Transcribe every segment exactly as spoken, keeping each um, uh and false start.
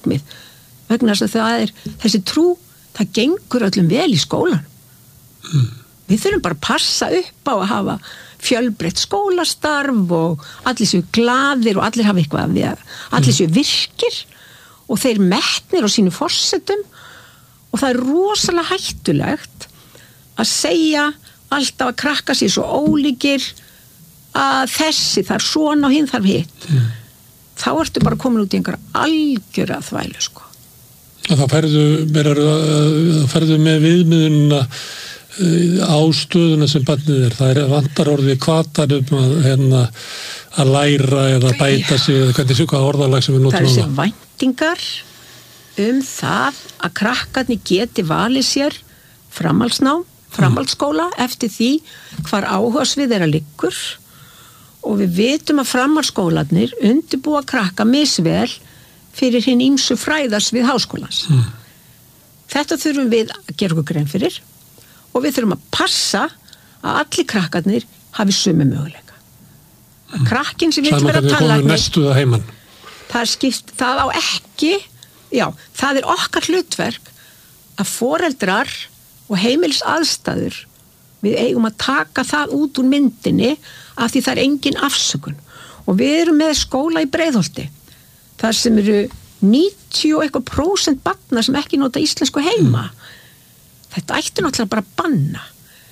markmið vegna þess að það er þessi trú, það gengur öllum vel í skólan mm. við þurfum bara að passa upp á að hafa fjölbreytt skólastarf og allir séu glaðir og allir hafa eitthvað við, allir séu virkir og þeir metnir á sínu forsetum og það er rosalega hættulegt að segja alltaf að krakka sér svo ólíkir að þessi þarf svona og hinn þarf hitt mm. þá ertu bara komin út í einhverja algjöra þvælu sko. Þá ferðu, ferðu með viðmiðunina á stöðuna sem barnið er, það er vantar orðið kvatar um að, hérna, að læra eða bæta sig eða hvernig sé hvað orðalag sem við notum. Það er þessi væntingar um það að krakkarnir geti valið sér framhaldsnám, framhaldsskóla eftir því hvar áhugasvið þeirra liggur og við vitum að framhaldsskólarnir undirbúa krakka misvel fyrir hinn ýmsu fræðasvið háskólans. Mm. Þetta þurfum við að gera okkur grein fyrir og við þurfum að passa að allir krakkarnir hafi sömu möguleika. Að krakkin sem vill vera tannlæknir, það er skipt, það á ekki, já, það er okkar hlutverk að foreldrar og heimilisaðstæður, við eigum að taka það út úr myndinni af því það er engin afsökun. Og við erum með skóla í Breiðholti, þar sem eru níutíu og eitthvað prósent barna sem ekki nota íslensku heima. Þetta ætti náttúrulega bara að banna.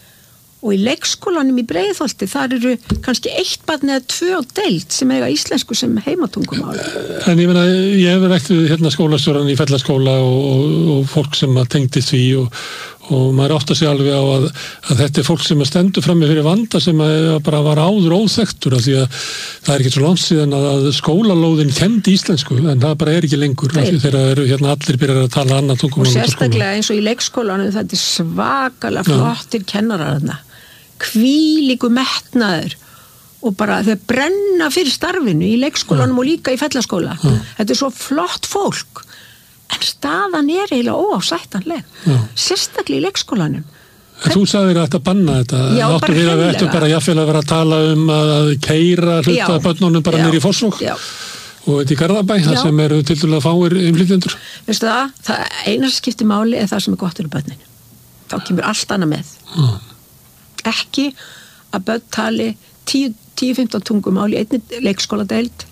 Og í leikskólanum í Breiðholti, þar eru kannski eitt barn eða tvö á deild sem eiga íslensku sem heimatungumál. En ég meina, ég hefur rætt hérna skólastjóran í Fellaskóla og, og, og fólk sem að tengdist því og, og maður átt að segja alveg á að, að þetta er fólk sem að stendur frammi fyrir vanda sem að bara var áður óþekktur af því að það er ekki svo langt síðan að skólalóðin kendi íslensku en það bara er ekki lengur þegar eru hérna allir byrjar að tala annað tungumál. Og sérstaklega eins og í leikskólanum þetta er svakalega flottir kennarar þarna. Hvílíku metnaður og bara þau brenna fyrir starfinu í leikskólanum ja. Og líka í Fellaskóla. Ja. Þetta er svo flott fólk en staðan er eiginlega óásættanleg. Ja. Sérstaklega í leikskólanum. En þú sagðir að þetta banna þetta. Já, áttu bara við að hreinlega. Við ættum bara jafnvel að vera að tala um að keyra hluta börnunum bara niður í Fossvog og þetta í Garðabæ, það sem eru tildulega fáir innflytjendur. Veistu það, það eina sem skiptir máli er það sem er gott fyrir börnin. Þá kemur allt annað með. Ja. Ekki að börn tali tíu til fimmtán tungumál í einni leikskóladeild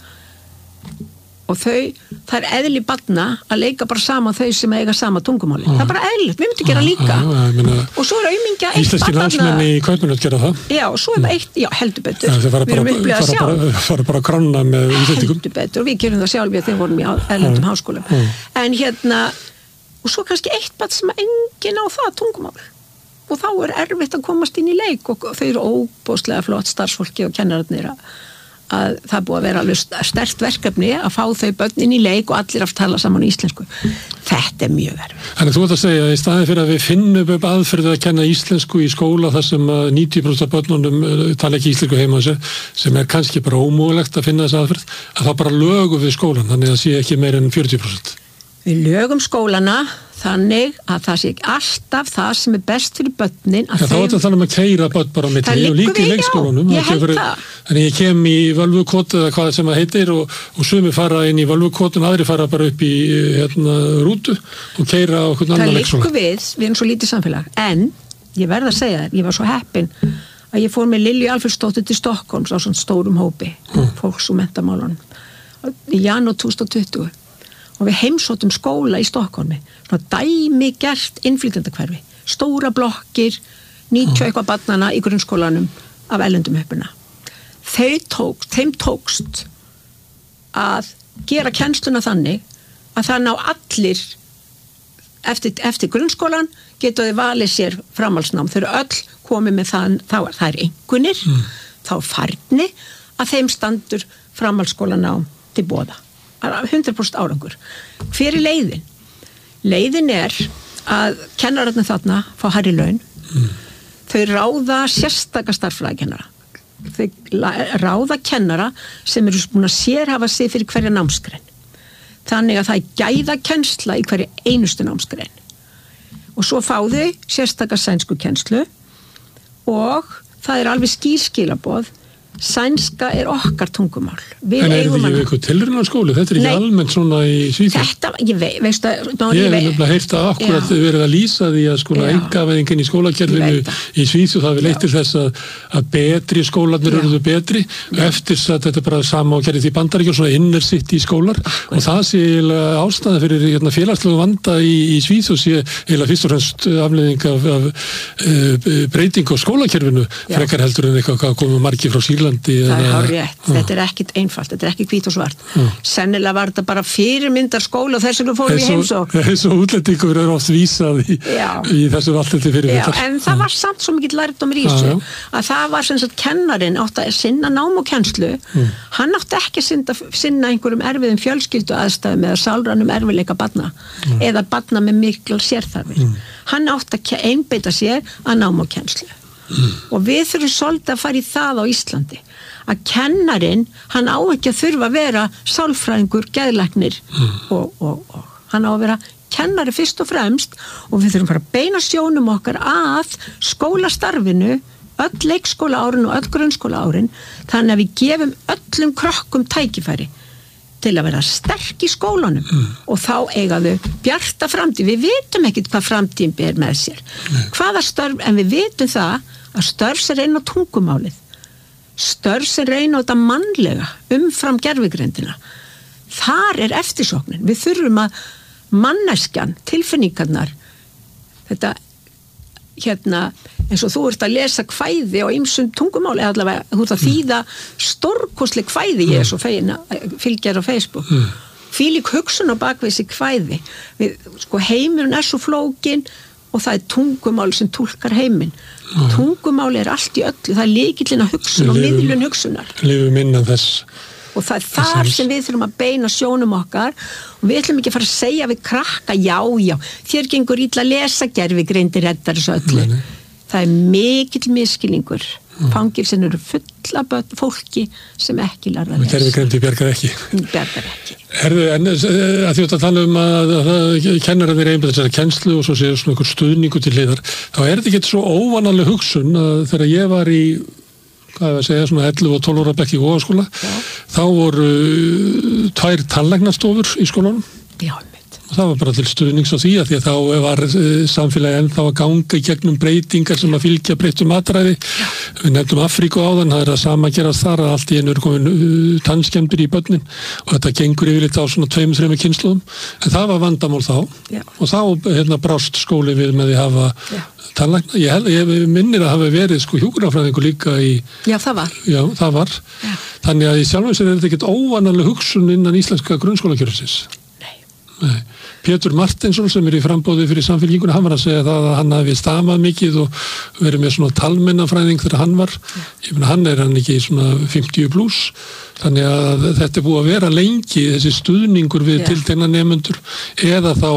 og þau, það er eðli barna að leika bara sama þau sem eiga sama tungumáli. Ah. Það er bara eðlilegt, við myndum gera líka. Ah, ah, meina, og svo er aumingja eitt íslenskir landsmenn í Kaupmannahöfn gera það. Já, og svo er bara eitt, já, heldur betur. Ja, við erum upplegað sjálf. Það fara bara að kranna með íslendingum. Heldur betur, og við gerum það sjálf við þegar við vorum í erlendum ah. háskólum. Ah. En hérna, og svo kannski eitt barn sem enginn á það tungumál. Og þá er erfitt að komast inn í leik og þau eru óbúslega flott starfsfólki og kennararnir að, að það búið að vera alveg sterkt verkefni að fá þau börn inn í leik og allir að tala saman í íslensku. Þetta er mjög erfitt. Þannig þú ert að segja að í staðin fyrir að við finnum upp aðferði að kenna íslensku í skóla þar sem níutíu prósent af börnunum tala ekki íslensku heima sem er kannski bara ómögulegt að finna þessa aðferð, að það bara lögum við skólan þannig að sé ekki meir en fjörutíu prósent. Við lögum skólana þannig að það sé ekki alltaf það sem er best fyrir börnin. Ja, þá er þetta þannig að keyra börn bara á milli og líka í leikskólanum. Ég held það. Þannig ég kem í völvukot eða hvað sem það heitir og, og sumi fara inn í völvukotun, aðri fara bara upp í hérna, rútu og keyra á hvern annan leikskóla. Það liggur við, við erum svo lítið samfélag. En ég verð að segja þér, ég var svo heppin að ég fór með Lilju Alfreðsdóttur til Stokkólms á svona stórum hópi, mm. fólks og menntamálunum, í janúar tvö þúsund og tuttugu. Og við heimsóttum skóla í Stokkólmi, svona dæmi gert innflytjendahverfi, stóra blokkir, níutíu eitthvað barnana í grunnskólanum af erlendum uppruna. Þeir tók, þeim tókst að gera kennsluna þannig að það ná allir eftir, eftir grunnskólan geta þau valið sér framhaldsnám. Þau eru öll komið með það, þá er það er einkunnir, mm. þá færni að þeim standur framhaldsskólanám til boða. hundrað prósent árangur. Hver er leiðin? Leiðin er að kennararnir þarna fá hærri laun. Mm. Þau ráða sérstaka starffræðikennara. Þau ráða kennara sem eru búin að sérhafa sig fyrir hverja námsgrein. Þannig að það er gæðakennsla í hverju einustu námsgrein. Og svo fá þau sérstaka sænsku kennslu og það er alveg skýr skilaboð sænska er okkar tungumál. Við en er þetta hana... ekki eitthvað tilraunarskóli? Þetta er ekki Nei. almennt svona í Svíþjóð? Þetta, ég vei, veist að... Ná, ég hef vei... nefnilega heyrt að akkurat verið að lýsa því að skóla einkavæðingin í skólakerfinu í Svíþjóð, það við leitt til þess að, að betri skólarnir eruðu betri og eftir að þetta er bara sama og gerði því Bandaríkjum, svona inner city skólar akkurat. Og það sé ástæða fyrir hérna, félagslegu vanda í, í Svíþjóð sé eiginlega fyrst og fremst afleiðing af, af uh, breyting á skólakerfinu frekar heldur en eitthvað komið margir frá Sýrlandi. Það er hár rétt, þetta er ekkit einfalt, þetta er ekki hvít og svart. Mm. Sennilega var þetta bara fyrirmyndar skóla og þess vegna fórum við heimsókn. Eins og útlendingur eru oft vísað í, í þessu alltaf fyrirmyndar. Já, en það var samt svo mikið lærdómur í þessu að það var sem sagt kennarinn átti að sinna nám og kennslu, mm. hann átti ekki að sinna, sinna einhverjum erfiðum fjölskyldu aðstæðum eða sálrænum erfiðleika barna mm. eða barna með mikil sérþarfir. Mm. Hann átti að einbeita sér að nám og kennslu. Mm. Og við þurfum svolítið að fara í það á Íslandi að kennarinn, hann á ekki að þurfa að vera sálfræðingur, geðlæknir mm. og, og, og hann á að vera kennari fyrst og fremst og við þurfum bara að beina sjónum okkar að skólastarfinu, öll leikskóla árin og öll grunnskóla árin, þannig að við gefum öllum krokkum tækifæri til að vera sterk í skólanum mm. og þá eiga þau bjarta framtíð. Við vitum ekkit hvað framtíðin ber með sér. Mm. Hvaða störf, en við vitum það að störf sem reyna á tungumálið, störf sem reyna á þetta mannlega umfram gervigrindina. Þar er eftirsóknin. Við þurfum að manneskjan, tilfinningarnar, þetta hérna, eins og þú ert að lesa kvæði á ýmsum tungumáli, eða allavega þú ert að þýða stórkostleg kvæði, ég er svo fegin að fylgja á Facebook. Mm. Fílík hugsun á bakvið þessi kvæði. Við, sko, heimurinn er svo flókin og það er tungumál sem túlkar heiminn. Mm. Tungumáli er allt í öllu, það er lykillinn að hugsun og miðlun hugsunar. Lifum innan þess. Og það er þar sem við þurfum að beina sjónum okkar og við ætlum ekki að fara að segja við krakka, já, já, þér gengur illa að lesa, gervigreindi reddar þessu öllu. Nei, nei. Það er mikill miskilningur. Mm. Fangilsin eru fulla fólki sem ekki lærða að lesa. Gervigreindi bjargar ekki. Bjargar ekki. Herðu, en að því að tala um að, að, að kennararnir einbæta þessari kennslu og svo séu svona einhver stuðningu til hliðar, þá er þetta ekki svo óvanaleg hugsun að þegar ég var í hvað er að segja, svona ellefu og tólf ára bekk í Vogaskóla, þá voru uh, tvær tannlæknastofur í skólanum. Já, mitt. Og það var bara til stuðnings á því að því að þá var uh, samfélagi ennþá að ganga í gegnum breytingar sem að fylgja breyttum matræði. Já. Við nefndum Afríku áðan, það er að sama gerast þar að allt í einu er komin uh, tannskemmdir í börnin og þetta gengur yfirleitt á svona tveimur, þreimur kynslóðum. En það var vandamál þá. Já. Og þá hérna brást skóli við með því hafa Já. Tannlækna, ég, ég minnir að hafa verið sko hjúkrunarfræðingur líka í... Já, það var. Já, það var. Já. Þannig að í sjálfum sér er þetta ekkert óvanaleg hugsun innan íslenska grunnskólakjörsins. Nei. Nei. Pétur Martinsson sem er í frambóði fyrir samfélkinguna, hann var að segja það að hann hafi stamað mikið og verið með svona talmennafræðing þegar hann var. Já. Ég meina, hann er hann ekki svona fimmtíu pluss, þannig að þetta er búið að vera lengi, þessi stuðningur við ja. Tiltekna nemendur eða þá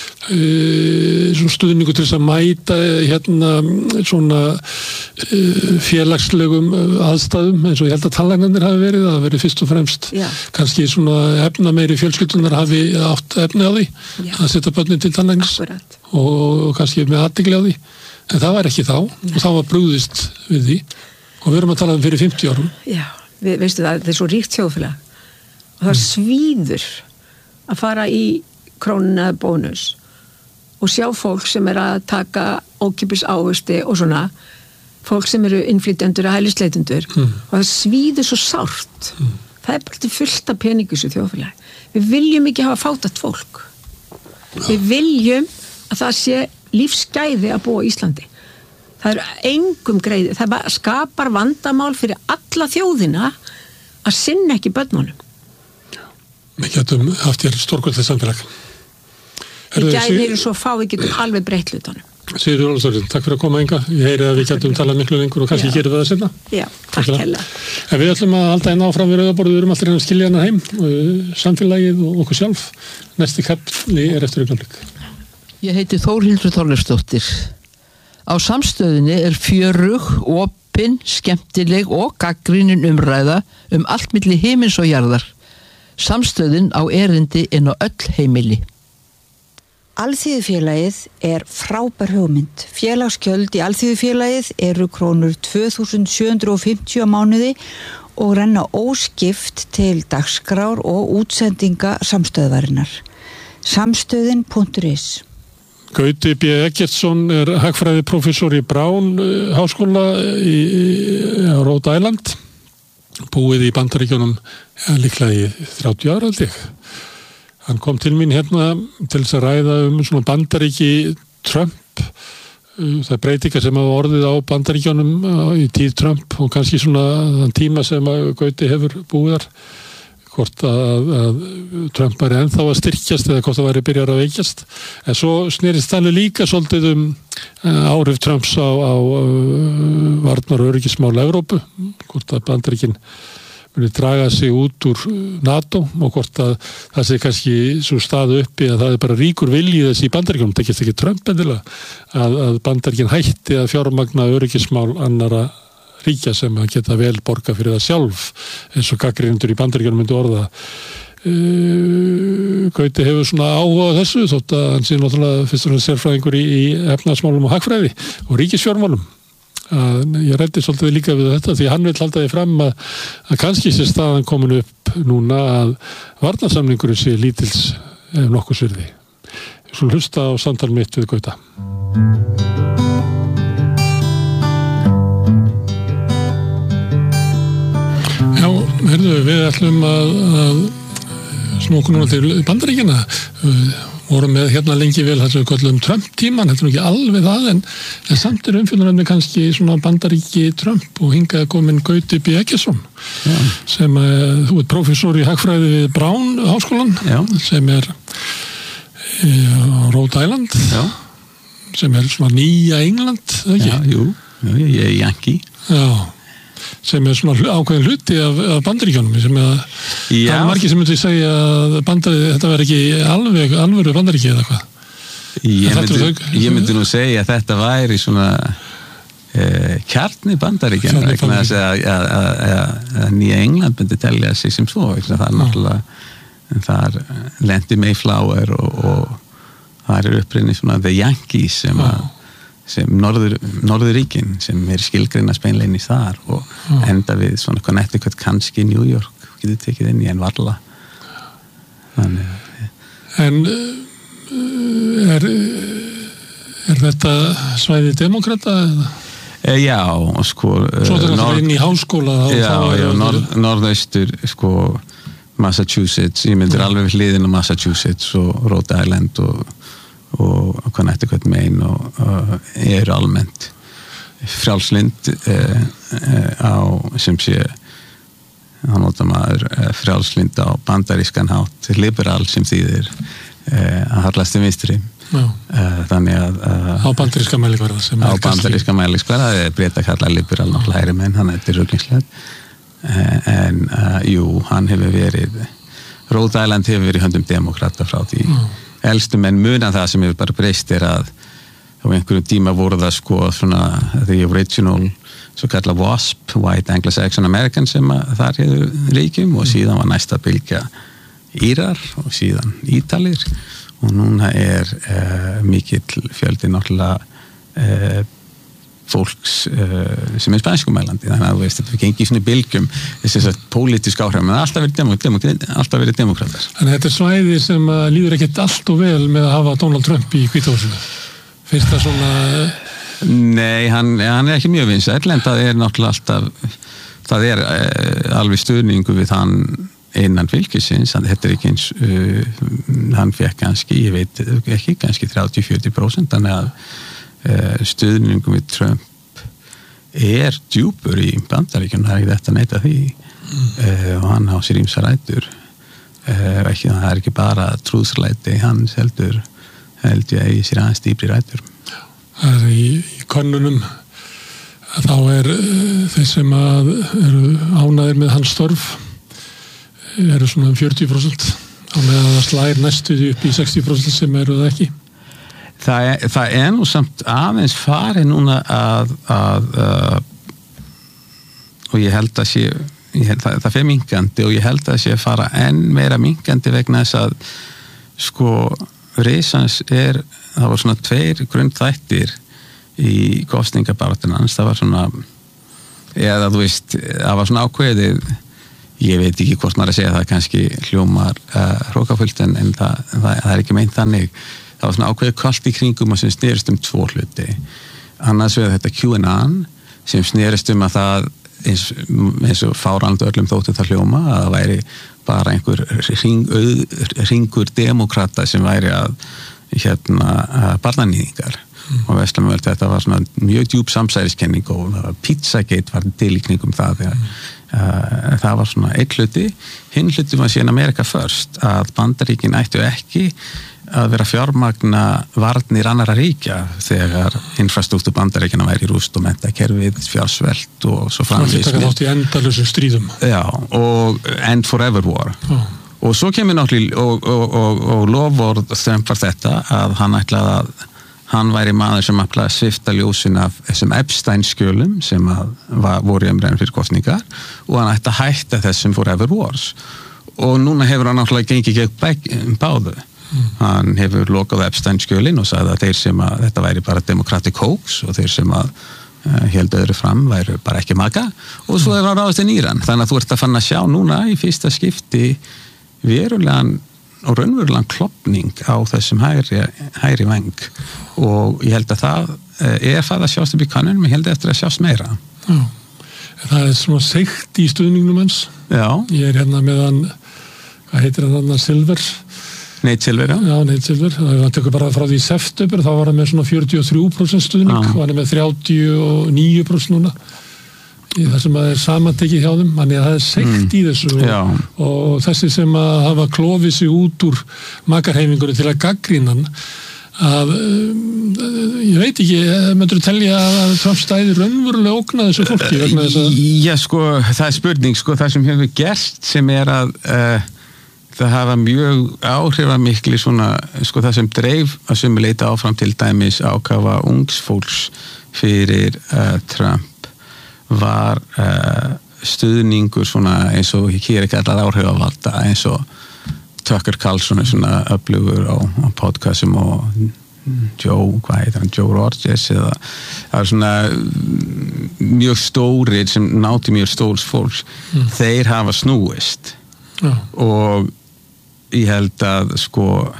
uh, svona stuðningur til þess að mæta hérna svona uh, félagslegum aðstæðum eins og ég held að tannlæknarnir hafi verið, það hafi verið fyrst og fremst ja. Kannski svona efna meiri fjölskyldunar hafi átt efni á því ja. Að setja börnin til tannlæknis og, og kannski með athygli á því, en það var ekki þá ja. Og þá var brugðist við því og við erum að tala um fyrir fimmtíu árum. Já. Við, veistu það, það er svo ríkt þjóðfélag og það mm. svíður að fara í Krónuna eða Bónus og sjá fólk sem er að taka ókeypis ávexti og svona fólk sem eru innflytjendur og hælisleitendur mm. og það svíður svo sárt mm. það er bara til fullt af peningu þessu þjóðfélag. Við viljum ekki hafa fátækt fólk ja. Við viljum að það sé lífsgæði að búa í Íslandi. Það er engum greiði, það skapar vandamál fyrir alla þjóðina að sinna ekki börnunum. Við getum haft hér stórkvöldlega samfélag. Við gæðum svo fá, við getum alveg breytt hlutunum. Sigríður Ólafsdóttir, takk fyrir að koma enga. Ég heyri að við getum talað miklu lengur og kannski gerum við það senna. Já, takk hella. En við ætlum að halda einn áfram við rauðaborðið, við erum alltaf að skilja hana heim, samfélagið og okkur sjálf. Næsti kapli er eftir augnablik. Ég heiti Þórhildur Þorleifsdóttir. Á Samstöðinni er fjörug, opin, skemmtileg og gagnrýnin umræða um allt milli himins og jarðar. Samstöðin á erindi inn á öll heimili. Alþýðufélagið er frábær hugmynd. Félagsgjöld í Alþýðufélagið eru krónur tvö þúsund sjö hundruð fimmtíu á mánuði og renna óskipt til dagskrár og útsendinga samstöðvarinnar. Samstöðin punktur is. Gauti B. Eggertsson er hagfræðiprófessor í Brown háskóla í, í Rhode Island, búið í Bandaríkjunum ja, líklega í þrjátíu ára held ég. Hann kom til mín hérna til þess að ræða um svona Bandaríki Trump, það breytingar sem hafa orðið á Bandaríkjunum í tíð Trump og kannski svona þann tíma sem að Gauti hefur búið þar, hvort að, að Trump væri ennþá að styrkjast eða hvort það væri byrjar að veikjast. En svo snerist þannig líka svolítið um áhrif Trumps á, á varnar- og öryggismál Evrópu, hvort að Bandaríkin muni draga sig út úr NATO og hvort að það sé kannski svo staðu uppi að það er bara ríkur vilji þessi í Bandaríkjunum, það tekist ekki Trump endilega, að, að Bandaríkin hætti að fjármagna öryggismál annara ríkja sem að geta vel borga fyrir það sjálf, eins og gagnrýnendur í Bandaríkjunum myndi orða. Uh, Gauti hefur svona áhuga á þessu, þótt að hann sé náttúrulega fyrst og fremst sérfræðingur í, í efnahagsmálum og hagfræði og ríkisfjármálum. Að ég ræddi svolítið líka við þetta því hann vil halda því fram að, að kannski sé staðan komin upp núna að varnarsamningurinn sé lítils ef nokkuð svirði. Ég skulle hlusta á samtal mitt við Gauta. Já, heyrðu, við ætlum að, að snúa núna til Bandaríkjanna. Við vorum með hérna lengi vel þess að við köllum Trump-tíman, þetta er ekki alveg það, en, en samt er umfjöldunarefni kannski svona Bandaríki Trump og hingað komin Gauti B. Eggertsson, Já. sem uh, þú ert prófessor í hagfræði við Brown háskólan, Já. sem er á Rhode Island, Já. sem er svona nýja England, eða ekki? Já, jú, jú, ég er Yankee. Já. Sem er svona ákveðin hluti af, af Bandaríkjunum sem að það er margir sem myndi segja að bandarík, þetta verður ekki alveg alvöru Bandaríki eða hvað. Ég myndi, þau, ég myndi nú segja að þetta væri svona eh, kjarni Bandaríkjana vegna þess að, að, að, að Nýja England myndi telja sig sem svo, það er náttúrulega þar lendi Mayflower og, og það er upprunni svona The Yankees sem að sem norður, norðuríkin sem er skilgreina speinlein í þar og Já. enda við svona Connecticut, kannski New York getur tekið inn í en varla. Þannig. En er, er þetta svæði demokrata eða? E, já, sko Svo þetta er alltaf inn í háskóla Já, já, norð, norðaustur sko Massachusetts, ég myndir alveg við hliðin á Massachusetts og Rhode Island og og Connecticut, Maine og uh, eru almennt frjálslynd uh, uh, á sem sé hann nota maður uh, frjálslynd á bandarískan hátt, liberal sem þýðir uh, að harlasti vinstri uh, þannig að uh, á bandaríska mælikvarða á bandaríska mælikvarða það er breyta kalla liberal náttúrulega hægri menn, hann er ruglingslegt uh, en uh, jú, hann hefur verið Rhode Island hefur verið höndum demokrata frá því uh. Elstu menn munan það sem hefur bara breyst er að á einhverjum tíma voru það sko svona the original svo kalla WASP, White Anglo-Saxon American sem að þar hefur ríkjum og síðan var næsta bylgja Írar og síðan Ítalir og núna er uh, mikill fjöldi náttúrulega uh, fólks uh, sem er spænskumælandi þannig að þú veist, þetta gengir svona bylgjum þess að pólitísk áhrif, en alltaf verið demok demok alltaf verið demokratar. En þetta er svæði sem líður ekkert allt og vel með að hafa Donald Trump í Hvíta húsinu. Finnst það svona Nei, hann, hann er ekki mjög vinsæll en það er náttúrulega alltaf það er uh, alveg stuðningu við hann innan fylkisins, þetta er ekki eins uh, hann fekk kannski, ég veit ekki, kannski þrjátíu til fjörutíu prósent þannig að stuðningum við Trump er djúpur í Bandaríkjunum, það er ekki þetta að neita því mm. uh, og hann á sér ýmsar rætur uh, ekki, það er ekki bara trúðslæti, hann heldur held ég eigi sér aðeins dýpri rætur. Það er í, í könnunum þá er uh, þeir sem að eru ánægðir með hans störf eru svona um fjörutíu prósent á meðan það slær næstu upp í sextíu prósent sem eru það ekki. Það er, það er nú samt aðeins farið núna að, að uh, og ég held að sé ég held að það fer minkandi og ég held að sé fara enn meira minkandi vegna þess að sko risans er, það var svona tveir grundþættir í kosningabaráttunni hans, það var svona eða þú veist, það var svona ákveðið, ég veit ekki hvort maður að segja það kannski hljómar uh, hrókafullt en, en það, það, það er ekki meint þannig, það var svona ákveðið kalt í kringum og sem snerist um tvo hluti, annars vegar þetta QAnon sem snerist um að það eins, eins og fáránlega öllum þóttu það hljóma að það væri bara einhver ring, ringur demokrata sem væri að hérna barnanýðingar mm. og Veslamöld, þetta var svona mjög djúp samsæriskenning og Pizzagate var til í kringum það þegar mm. uh, það var svona einn hluti, hinn hluti var síðan America First, að Bandaríkin ættu ekki að vera fjármagna varnir annara ríkja þegar infrastruktúr Bandaríkjana væri í rúst og menntakerfið, fjársvelt og svo framvegis. Það þátt í endalausum stríðum. Já, og End Forever War. Oh. Og svo kemur náttúrulega og, og, og, og lofvörð Trump var þetta að hann ætlaði að hann væri maður sem ætlaði að svifta ljósin af þessum Epstein-skjölum sem að var, voru í umræðum fyrir kosningar og hann ætti að hætta þessum Forever Wars. Og núna hefur hann náttúrulega gengið gegn báðu. Mm. Hann hefur lokað Epstein-skjölin og sagði að þeir sem að þetta væri bara democratic hoax og þeir sem að uh, held öðru fram væri bara ekki maka og svo hefur hann ráðist inn í Íran. Þannig að þú ert að fann að sjá núna í fyrsta skipti verulegan og raunverulegan klopning á þessum hægri, hægri veng og ég held að það uh, er það að sjást upp í kannunum, ég held eftir að sjást meira. Já, það er svona seikt í stuðningnum hans. Já. Ég er hérna með hann, hvað heitir hann hann, Silver? Nate Silver, já. Já, Nate Silver. Það tekur bara frá því september, þá var hann með svona fjörutíu og þrjú prósent stuðning ah. og hann er með þrjátíu og níu prósent núna. Í það sem að er samantekið hjá þeim. Þannig að það er seikt mm. í þessu og, og þessi sem að hafa klofið sig út úr makarhefingunni til að gagnrýna hann að, ég veit ekki, myndur þú telja að Trump stæði raunverulega ógna þessu fólki vegna þess að... Já, sko, það er spurning, sko, það sem hefur gerst sem er að uh, það hafa mjög áhrifamikli svona, sko það sem dreif að sumu leita áfram til dæmis ákafa ungsfólks fyrir uh, Trump var uh, stuðningur svona eins og hér ekki allar áhrifavalda eins og Tucker Carlson er svona öflugur á, á podcastum og Joe, hvað heitir hann, Joe Rogers eða það er svona mjög stórir sem náti mjög stórs fólks mm. þeir hafa snúist ja. Og ég held að sko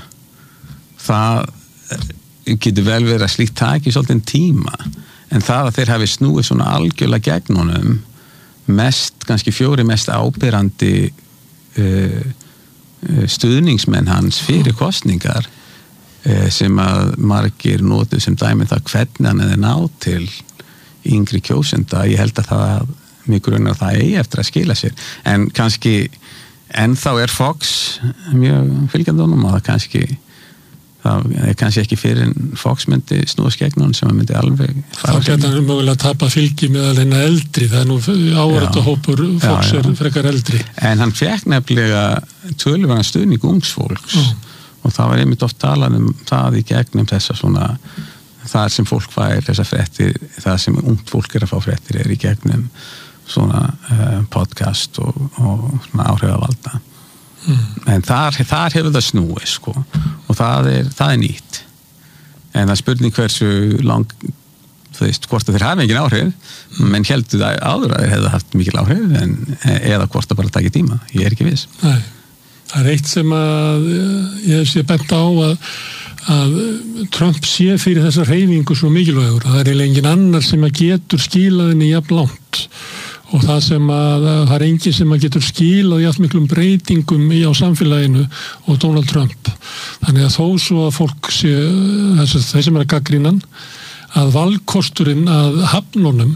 það getur vel verið að slíkt taki svolítið tíma en það að þeir hafi snúið svona algjörlega gegn honum mest, kannski fjóri mest ábyrrandi uh, stuðningsmenn hans fyrir kosningar uh, sem að margir notu sem dæmi það hvernig hann er náð til yngri kjósenda, ég held að það mjög grunnar það eigi eftir að skila sér en kannski en þá er Fox mjög fylgjandi honum og það kannski það er kannski ekki fyrir en Fox myndi snúast gegn honum sem að myndi alveg þá geta hann mögulega að tapa fylgi með að reyna eldri, það er nú áhverjum hópur Fox já, já. Er frekar eldri en hann fekk nefnilega töluverðan stuðning ungsfólks já. Og það var einmitt oft talað um það í gegnum þessa svona það sem fólk fær þessa fréttir það sem ungt fólk er að fá fréttir er í gegnum svona uh, podcast og, og svona áhrifavalda mm. en þar, þar hefur það snúið sko og það er, það er nýtt en það er spurning hversu lang þú veist, hvort að þeir hafa engin áhrif mm. menn heldur það áður að þeir hefðu haft mikil áhrif en, eða hvort að bara taki tíma ég er ekki viss Nei, það er eitt sem að ég hef sér bent á að að Trump sé fyrir þessa hreyfingu svo mikilvægur, það er eiginlega engin annar sem að getur skilaðinni jafn langt og það sem að það er engin sem að getur skilað jafn miklum breytingum í á samfélaginu og Donald Trump þannig að þó svo að fólk sé þeir sem er að gagnrýnan að valkosturinn að hafnunum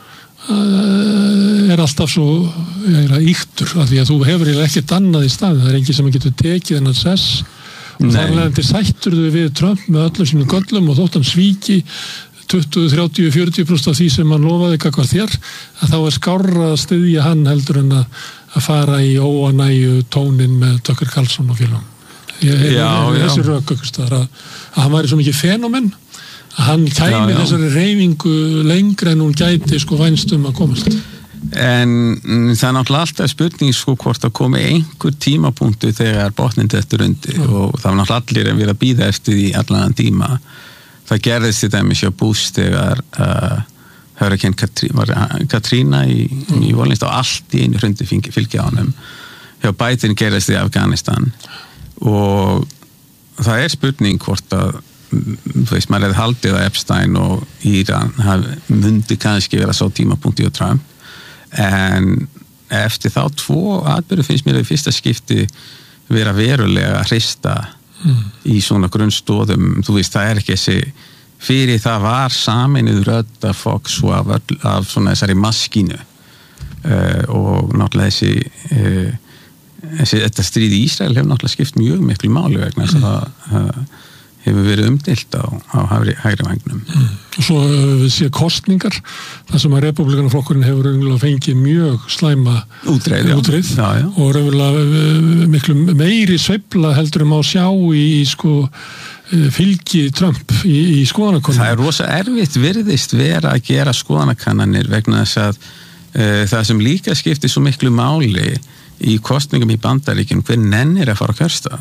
er alltaf svo er að ýktur af því að þú hefur eiginlega ekkert annað í staðin, það er engin sem að getur tekið þennan sess og þannig að þetta sættur þau við Trump með öllum sínum göllum og þótt hann svíki tuttugu, þrjátíu, fjörutíu prósent af því sem hann lofaði kakvar þér að þá er skárra að styðja hann heldur en að, að fara í óanægju tónin með Tucker Carlson og félagum. Ég hef þessi rök að, að hann væri svo mikið fenómen að hann kæmi já, já. Þessari reyfingu lengra en hún gæti sko vænstum að komast. en það er náttúrulega alltaf spurning sko hvort að komi einhver tímapunktu þegar botnin þetta undir mm. og það var náttúrulega allir að vera að bíða eftir því allan tíma. Það gerðist til dæmis hjá Bush þegar uh, Hurricane Katrina, Katrina í mm. New Orleans og allt í einu hrundi fylgja á honum. Hjá Biden gerðist í Afganistan og það er spurning hvort að þú veist, maður hefði haldið að Epstein og Íran myndi kannski vera svo tímapunkti á Trump en eftir þá tvo atbyrðu finnst mér að í fyrsta skipti vera verulega að hrista mm. í svona grunnstóðum, þú veist, það er ekki þessi fyrir það var saminuð rödd af Fox og af, af svona þessari maskínu uh, og náttúrulega þessi uh, Þessi, þetta stríð í Ísrael hefur náttúrulega skipt mjög miklu máli vegna þess að það uh, hefur verið umdeilt á, á hægri, hægri vangnum. Mm. Og svo uh, við séum kostningar, þar sem að republikanaflokkurinn hefur raunverulega fengið mjög slæma útreið, útreið já, já. og raunverulega uh, miklu meiri sveifla heldur um að sjá í, í sko uh, fylgi Trump í, í skoðanakönnunum. Það er rosa erfitt virðist vera að gera skoðanakannanir vegna þess að uh, það sem líka skiptir svo miklu máli í kostningum í Bandaríkjum hver nennir að fara að kjörsta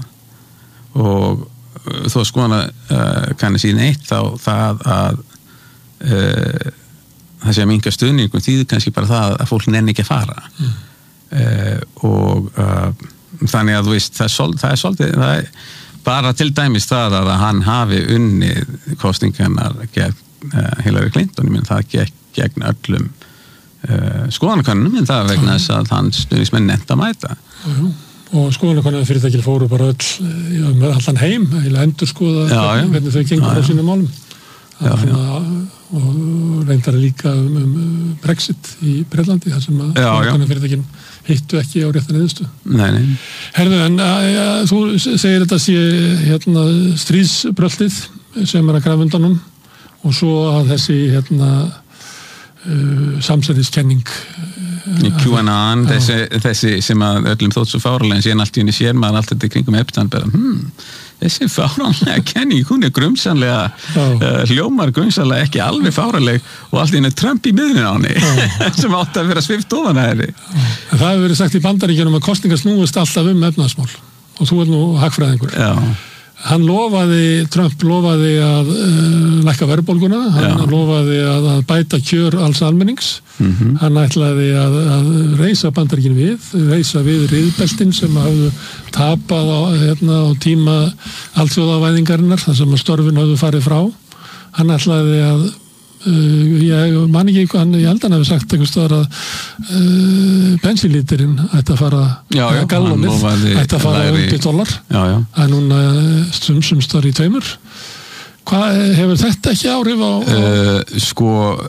og þó að skoðana uh, kanni síðan eitt þá það að uh, það sé að minka stuðningum þýðir kannski bara það að fólk nenni ekki að fara mm. uh, og uh, þannig að þú veist það er, sol, það er svolítið það er bara til dæmis það að hann hafi unnið kostningarnar gegn uh, Hillary Clinton, ég menn það gegn, gegn öllum Uh, skoðanakönnunum en það vegna þess að hann stuðningsmenn nefnt að mæta já, og skoðanakönnunum fyrirtækir fóru bara öll með allan heim eða endur skoða já, hvernig, hvernig þau gengur á sínum málum já, já. og reyndar líka um, um Brexit í Breitlandi þar sem að skoðanakönnunum fyrirtækin hittu ekki á réttan niðurstu. Nei, nei. Herðu, en að, að, þú segir þetta sé hérna, stríðsbröltið sem er að grafa undanum og svo að þessi hérna Uh, samsæðiskenning uh, QAnon, þessi, þessi sem að öllum þótt svo fáralega en síðan allt í henni sér maður allt þetta kringum Epstein bara, hmm, þessi fáralega kenning, hún er grumsanlega uh, hljómar grumsanlega ekki alveg fáraleg og allt í henni Trump í miðun á henni sem átti að vera svift ofan að henni. Það hefur verið sagt í Bandaríkjunum að kosningar snúist alltaf um efnahagsmál og þú er nú hagfræðingur. Já. Hann lofaði, Trump lofaði að uh, lækka verðbólguna, hann Já. lofaði að, að bæta kjör alls almennings, mm-hmm. hann ætlaði að, að reisa Bandaríkin við, reisa við riðbeltin sem hafðu tapað á, hérna, á tíma alþjóðavæðingarinnar, þar sem að störfin hafðu farið frá. Hann ætlaði að, uh, ég man ekki eitthvað, ég held hann hefði sagt einhvers staðar að uh, bensínlítirinn ætti að fara, að gallonið ætti að fara undir dollar. Já, já. að núna sumsumstar í tveimur. Hvað hefur þetta ekki áhrif á? á... Uh, sko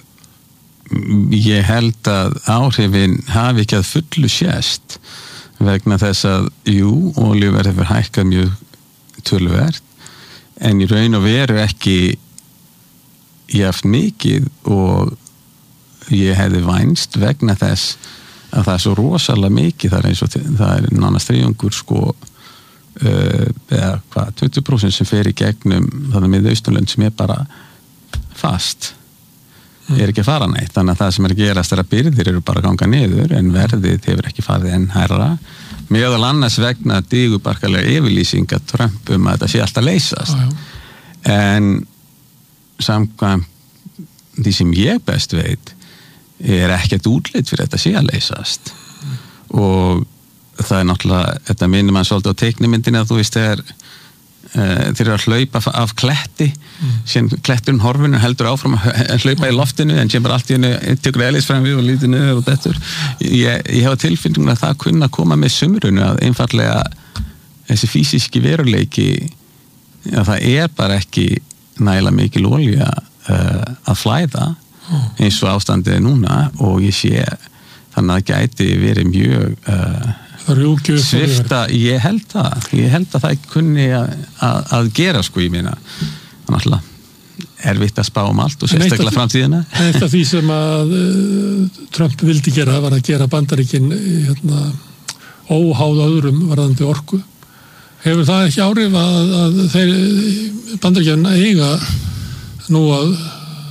ég held að áhrifin hafi ekki að fullu sést vegna þess að jú, olíuverð hefur hækkað mjög töluvert en í raun og veru ekki jafn mikið og ég hefði vænst vegna þess að það er svo rosalega mikið það er eins og það er nánast þriðjungur sko Uh, eða hvað, tuttugu prósent sem fer í gegnum þannig með Austurlönd sem er bara fast mm. er ekki að fara neitt, þannig að það sem er að gerast er að byrðir eru bara að ganga niður en verðið hefur ekki farið enn hærra meðal annars vegna digubarkalega yfirlýsing að Trump um að þetta sé alltaf leysast ah, en samkvæmt því sem ég best veit er ekkert útlit fyrir þetta sé að leysast mm. og það er náttúrulega, þetta minnir mann svolítið á teiknimyndinni að þú veist þegar uh, þeir eru að hlaupa af kletti mm. sem kletturinn horfinu heldur áfram að hlaupa í loftinu en sem bara allt í hennu tekur elis fram við og lítið niður og dettur ég, ég hefa tilfinningun að það kunna að koma með sumrunu að einfallega þessi fysíski veruleiki að það er bara ekki nægilega mikil olía uh, að flæða mm. eins og ástandið er núna og ég sé þannig að það gæti verið mjög uh, svifta, ég held það ég held að það kunni að, að, að gera sko ég meina náttúrulega erfitt að spá um allt og sérstaklega framtíðina. Eitt af því sem að uh, Trump vildi gera var að gera Bandaríkin hérna, óháð öðrum varðandi orku. Hefur það ekki áhrif að, að þeir Bandaríkin eiga nú að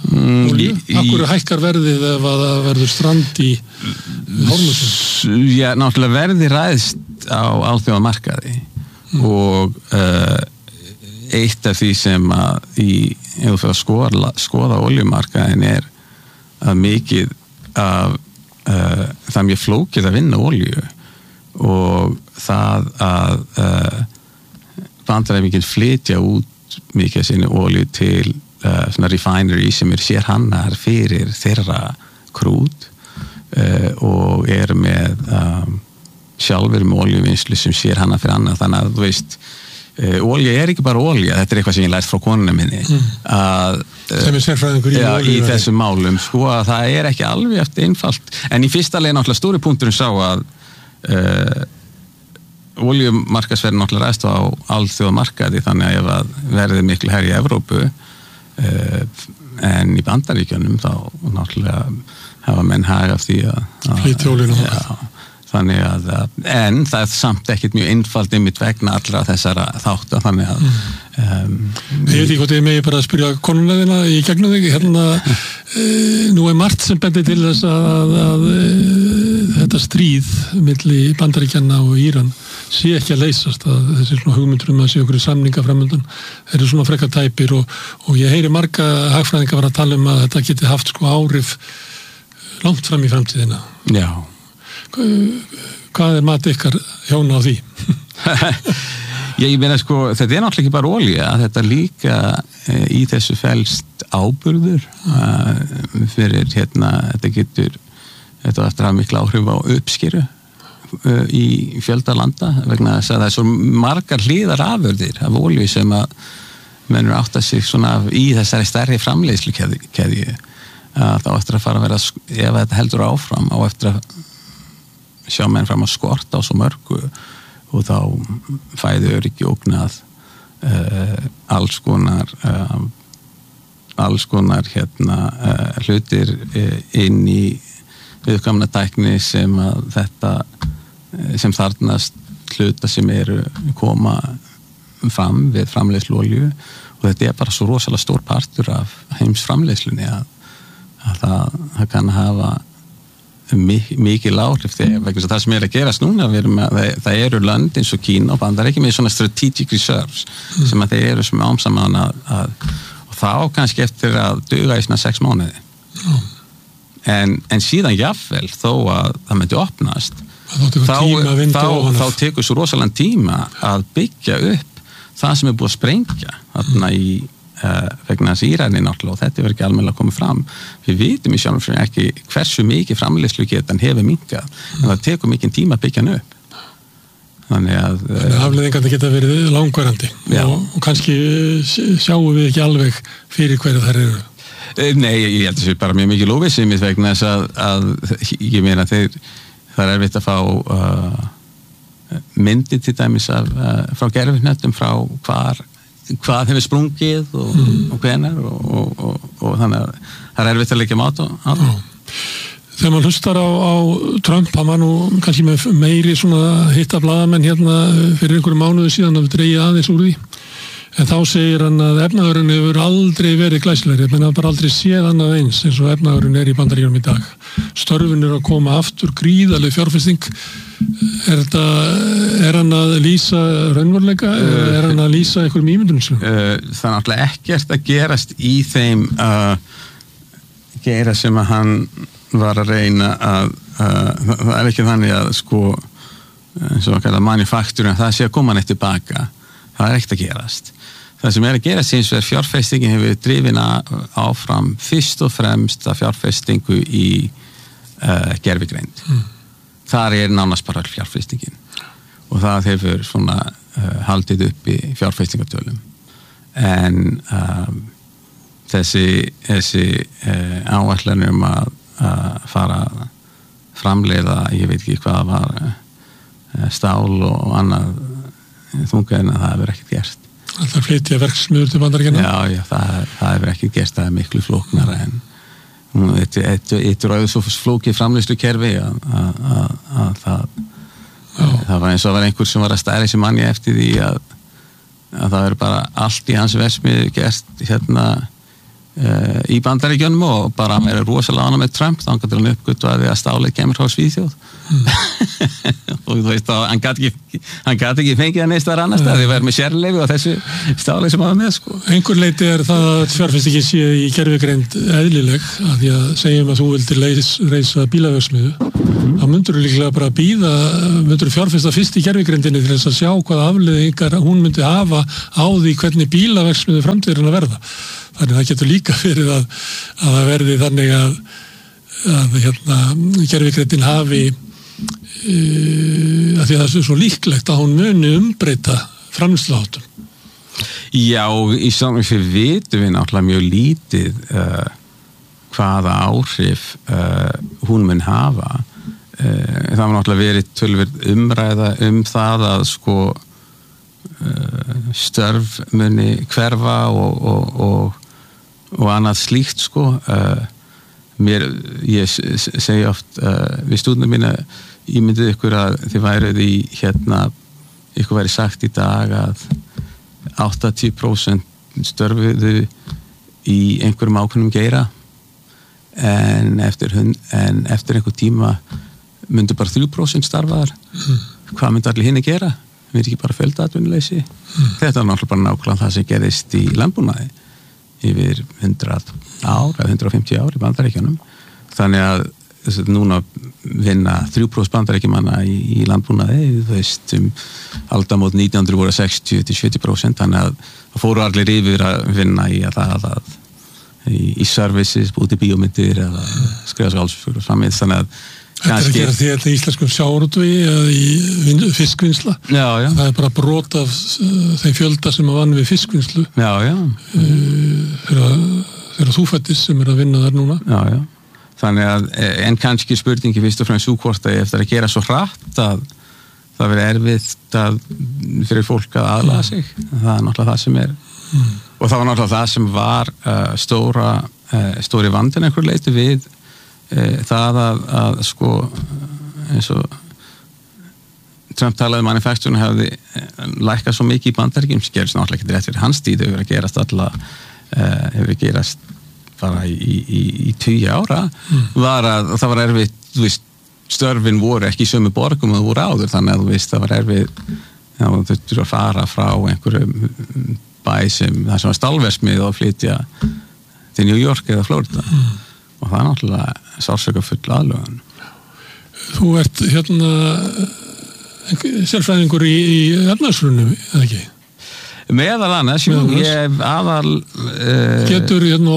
Mm, Akkur hækkar verðið ef að það verður strand í Hormuzsund? Já, náttúrulega verði ræðst á alþjóðamarkaði mm. og uh, eitt af því sem að í, ef þú fyrir að skoða, skoða oljumarkaðin er að mikið af uh, það er mjög flókið að vinna olju og það að uh, Bandaríkin mikið flytja út mikið sinni olju til uh, svona refinery sem er sérhannar fyrir þeirra krút uh, og er með um, sjálfur með oljuvinnslu sem sérhannar fyrir annað, þannig að þú veist uh, olja er ekki bara olja, þetta er eitthvað sem ég lært frá konuna minni mm. að uh, sem er sérfræðingur í, ja, í þessum málum, sko að það er ekki alveg eftir einfalt, en í fyrsta leið náttúrulega stóri punkturinn sá að uh, oljumarkaðsverð náttúrulega ræðst á alþjóðamarkaði, þannig að ef að verði miklu her í Evrópu uh, en í Bandaríkjunum þá náttúrulega hafa menn hag af því að flytja oljuna þannig að, en það er samt ekkert mjög einfalt einmitt vegna allra þessara þátta, þannig að mm. um, ég veit ekki hvort ég megi bara að spyrja konuna þína í gegnum þig hérna, e, nú er margt sem bendir til þess að, að, að e, þetta stríð milli Bandaríkjanna og Íran sé ekki að leysast, að þessi svona hugmyndur um að sé okkur í samninga framöndan eru svona frekar tæpir og, og ég heyri marga hagfræðinga vera að tala um að þetta geti haft sko áhrif langt fram í framtíðina. Já. Hvað er mat ykkar hjóna á því? Ég meina sko, þetta er náttúrulega ekki bara olía, þetta líka e, í þessu felst áburður e, fyrir hérna, þetta getur þetta eftir að hafa mikla áhrif á uppskeru e, í fjölda landa vegna þess að það er svo margar hliðar afurðir af olíu sem að mennur átta sig svona í þessari stærri framleiðslukeðju að þá eftir að fara að vera, ef þetta heldur áfram á eftir að sjá menn fram að skorta á svo mörgu og þá fæðu öryggi ógnað uh, alls konar uh, alls konar hérna uh, hlutir uh, inn í viðkvæmna tækni sem að þetta uh, sem þarnast hluta sem eru koma fram við framleiðslu olíu og þetta er bara svo rosalega stór partur af heims framleiðslunni að, að það, það kann hafa mikið áhrif þegar vegna það sem er að gerast núna að, það, það eru lönd eins og Kína og Bandaríkin með svona strategic reserves mm. sem að þeir eru sem ámsaman að, að og þá kannski eftir að duga í svona sex mánuði mm. en, en síðan jafnvel þó að það myndi opnast þá, þá, þá tekur svo rosalega tíma að byggja upp það sem er búið að sprengja þarna mm. í Uh, vegna þess Írani náttúrulega og þetta verður ekki almennilega komið fram við vitum í sjálfum fyrir ekki hversu mikið framleiðslu getan hefur minkað mm. en það tekur mikið tíma að byggja hann upp þannig að uh, afleiðingarnir geta verið langvarandi og, og kannski sjáum við ekki alveg fyrir hverju þær eru uh, Nei, ég held að það er bara mjög mikið lófisimi vegna þess að, að ég meina þeir það er erfitt að fá uh, myndir til dæmis af, uh, frá gerfihnettum frá hvar hvað hefur sprungið og, mm. og hvenar og, og, og, og þannig að það er erfitt að leggja mát á það. Þegar maður hlustar á, á Trump, hann var nú kannski með meiri svona hitta blaðamenn hérna fyrir einhverju mánuðu síðan að við dreigja aðeins úr því en þá segir hann að efnaðurinn hefur aldrei verið glæsilegri, menn að bara aldrei séð annað eins eins og efnaðurinn er í Bandaríkjunum í dag. Störfin er að koma aftur gríðarleg fjárfesting. Er þetta, er hann að lýsa raunveruleika eða er hann að lýsa einhverjum ímyndunum? Það er náttúrulega ekkert að gerast í þeim uh, gera sem að hann var að reyna að uh, það er ekki þannig að sko eins og að kalla manufakturinn það sé að koma neitt tilbaka. Það er ekkert að gerast. Það sem er að gerast eins og er fjárfestingin hefur drifin áfram fyrst og fremst að fjárfestingu í uh, gervigreind. Mm. Þar er nánast bara fjárfestingin og það hefur svona uh, haldið upp í fjárfestingatölum en um, þessi, þessi uh, áætlanir um að uh, fara að framleiða, ég veit ekki hvað var uh, stál og annað þunga en að það hefur ekkert gert. Alltaf flytja verksmiður til Bandaríkjanna? Já, já, það, það hefur ekkert gert, það er miklu flóknara en eitt rauð svo flókið framleiðslukerfi að, að, að, að það Já. það var eins og að vera einhver sem var að stæra þessi manni eftir því að, að það er bara allt í hans versmiðu gert hérna uh, í Bandaríkjunum og bara hann verið rosalega ánægður með Trump, þá hann hann uppgötvaði að stálið kemur frá Svíþjóð mm. og þú veist að hann gat ekki hann gat ekki fengið að neist þar annars það, þið verið með sérleyfi og þessu stálið sem hann var með sko. Einhver leiti er það að fjárfestingin sé í gervigreind eðlileg, að því að segjum að þú vildir leys, reisa bílaverksmiðju mm. þá myndur þú líklega bara bíða myndur þú fjárfesta fyrst í gervigreindinni til þess að sjá hvaða afleiðingar hún myndi hafa á því hvernig bílaverksmiðju framtíðurinn að verða. Þannig það getur líka fyrir að, að það verði þannig að, að hérna, gervigreindin hafi e, að því að það er svo líklegt að hún muni umbreyta framleiðsluháttum. Já, í saman fyrir vitum við náttúrulega mjög lítið uh, hvaða áhrif uh, hún mun hafa. Uh, það var náttúrulega verið tölverð umræða um það að sko uh, störf muni hverfa og, og, og og annað slíkt sko uh, mér, ég segi oft uh, við stúdnum mína ég myndið ykkur að þið værið í hérna, ykkur væri sagt í dag að áttatíu prósent störfuðu í einhverjum ákveðnum geira en eftir, hund, en eftir einhver tíma myndi bara þrjú prósent starfaðar mm. hvað myndi allir hinn að gera? Við erum ekki bara fjöldaatvinnuleysi mm. þetta er náttúrulega bara nákvæmlega það sem gerist í landbúnaði yfir hundrað ár eða hundrað og fimmtíu ár í Bandaríkjunum þannig að þess að núna vinna þrjú prósent Bandaríkjumanna í, í landbúnaði þú veist um aldamót nítján hundruð voru sextíu til sjötíu prósent þannig að það fóru allir yfir að vinna í að það að í, í services, búti bíómyndir eða skrifa skálsfjögur og framið þannig að Þetta er að gera því að íslenskum sjávarútvegi eða í fiskvinnsla. Já, já. Það er bara brot af uh, þeim fjölda sem að vann við fiskvinnslu. Já, já. Uh, þegar þú fættist sem er að vinna þar núna. Já, já. Þannig að, en kannski spurningi fyrst og fremst sú hvort að eftir að gera svo hratt að það verið erfitt að, fyrir fólk að aðlaga sig. Það er náttúrulega það sem er. Mm. Og það var náttúrulega það sem var uh, stóra, uh, stóri vandin einhver leiti við það að, að sko eins og Trump talaði um manufacturing hefði lækkað svo mikið í Bandaríkjunum sem gerist náttúrulega ekki rétt fyrir hans tíð hefur að gerast alla uh, hefur að gerast bara í, í, í tugi ára mm. var að það var erfitt þú veist, störfin voru ekki í sömu borgum og það voru áður þannig að þú veist það var erfitt já, þú þurftur að fara frá einhverjum bæ sem það sem var stálversmið og flytja til New York eða Florida mm. og það er náttúrulega sársöka full aðlögun. Þú ert hérna sérfræðingur í, í efnahagshruninu, eða ekki? Meðal annars, jú, ég aðal uh, Getur hérna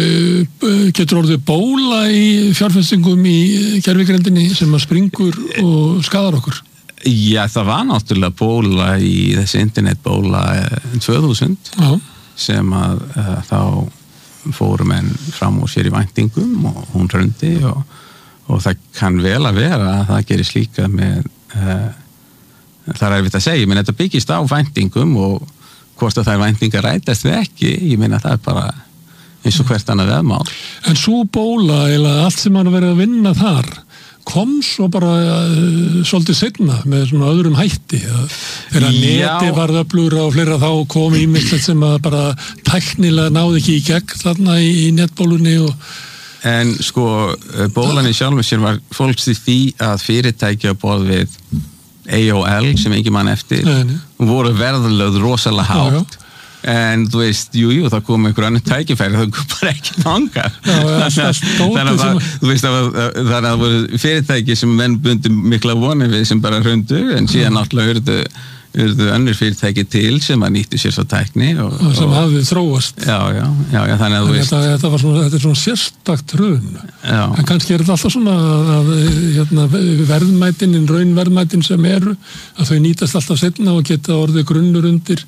getur orðið bóla í fjárfestingum í gervigreindinni sem að springur og skadar okkur? Já, það var náttúrulega bóla í þessi internetbóla tvö þúsund Já. Sem að uh, þá fórum enn fram úr sér í væntingum og hún hrundi og, og það kann vel að vera að það gerir slíka með uh, það er erfitt að segja, ég meina þetta byggist á væntingum og hvort að það er væntingar rætast við ekki, ég meina það er bara eins og hvert annað veðmál. En svo bóla eða allt sem hann verið að vinna þar kom svo bara uh, svolítið seinna með svona öðrum hætti þegar neti varð öflugra og fleira þá kom ímislegt sem að bara tæknilega náði ekki í gegn þarna í, í netbólunni og... En sko bólan í sjálfum sér var fólks í því að fyrirtæki á borð við A O L sem ekki mann eftir nei, nei. Voru verðlöð rosalega hátt já, já. En þú veist, jú, jú, það kom einhver annar tækifæri, það kom bara ekki þanga. Þannig að það, þú veist, þannig að það voru fyrirtæki sem menn bundi mikla vonir við sem bara hrundu, en síðan náttúrulega urðu, urðu önnur fyrirtæki til sem að nýttu sér svo tækni. Og, og sem hafði þróast. Já, já, já, já þannig að þú veist. Þetta, þetta, var svona, þetta er svona sérstakt hrun. Já. En kannski er þetta alltaf svona að hérna, verðmætinin, raunverðmætin sem eru, að þau nýtast alltaf seinna og geta orðið grunnur undir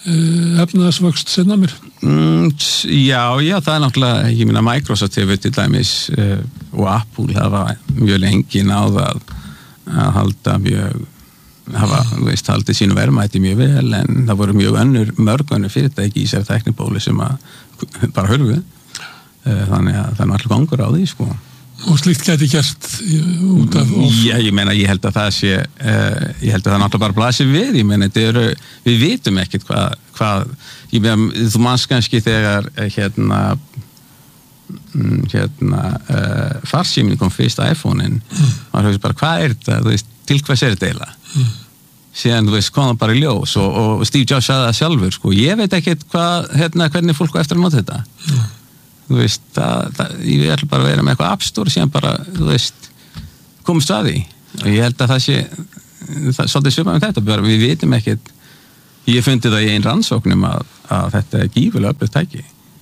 efnaðsvöxt sinna mér? Mm, já, já, það er náttúrulega, ég minna Microsoft hefur til dæmis uh, og Apple hafa mjög lengi náð að, að halda mjög, hafa, þú veist, haldið sínu verðmæti mjög vel en það voru mjög önnur, mörg önnur fyrirtæki í sér tæknibóli sem að bara hörfu. Uh, þannig að það er náttúrulega gangur á því, sko. Og slíkt gæti gert út af... Já, ég meina, ég held að það sé, uh, ég held að það náttúrulega bara blasir við, ég meina, þetta eru, við vitum ekkert hvað, hvað, ég meina, þú manns kannski þegar, hérna, hérna uh, farsíminn kom fyrst iPhone-in mm. og það bara, hvað er þetta, þú veist, til hvers er þetta eiginlega mm. síðan, þú veist, kom það bara í ljós og, og Steve Jobs sagði það sjálfur, sko, ég veit ekkert hvað, hérna, hvernig fólk á eftir að nota þetta mm. þú veist, það, það, ég ætla bara að vera með eitthvað App Store síðan bara, þú veist, komst að því og ég held að það sé það, svolítið svipað með þetta, bara við vitum ekkert ég fundi það í einn rannsóknum að, að þetta er gífulega öflugt tæki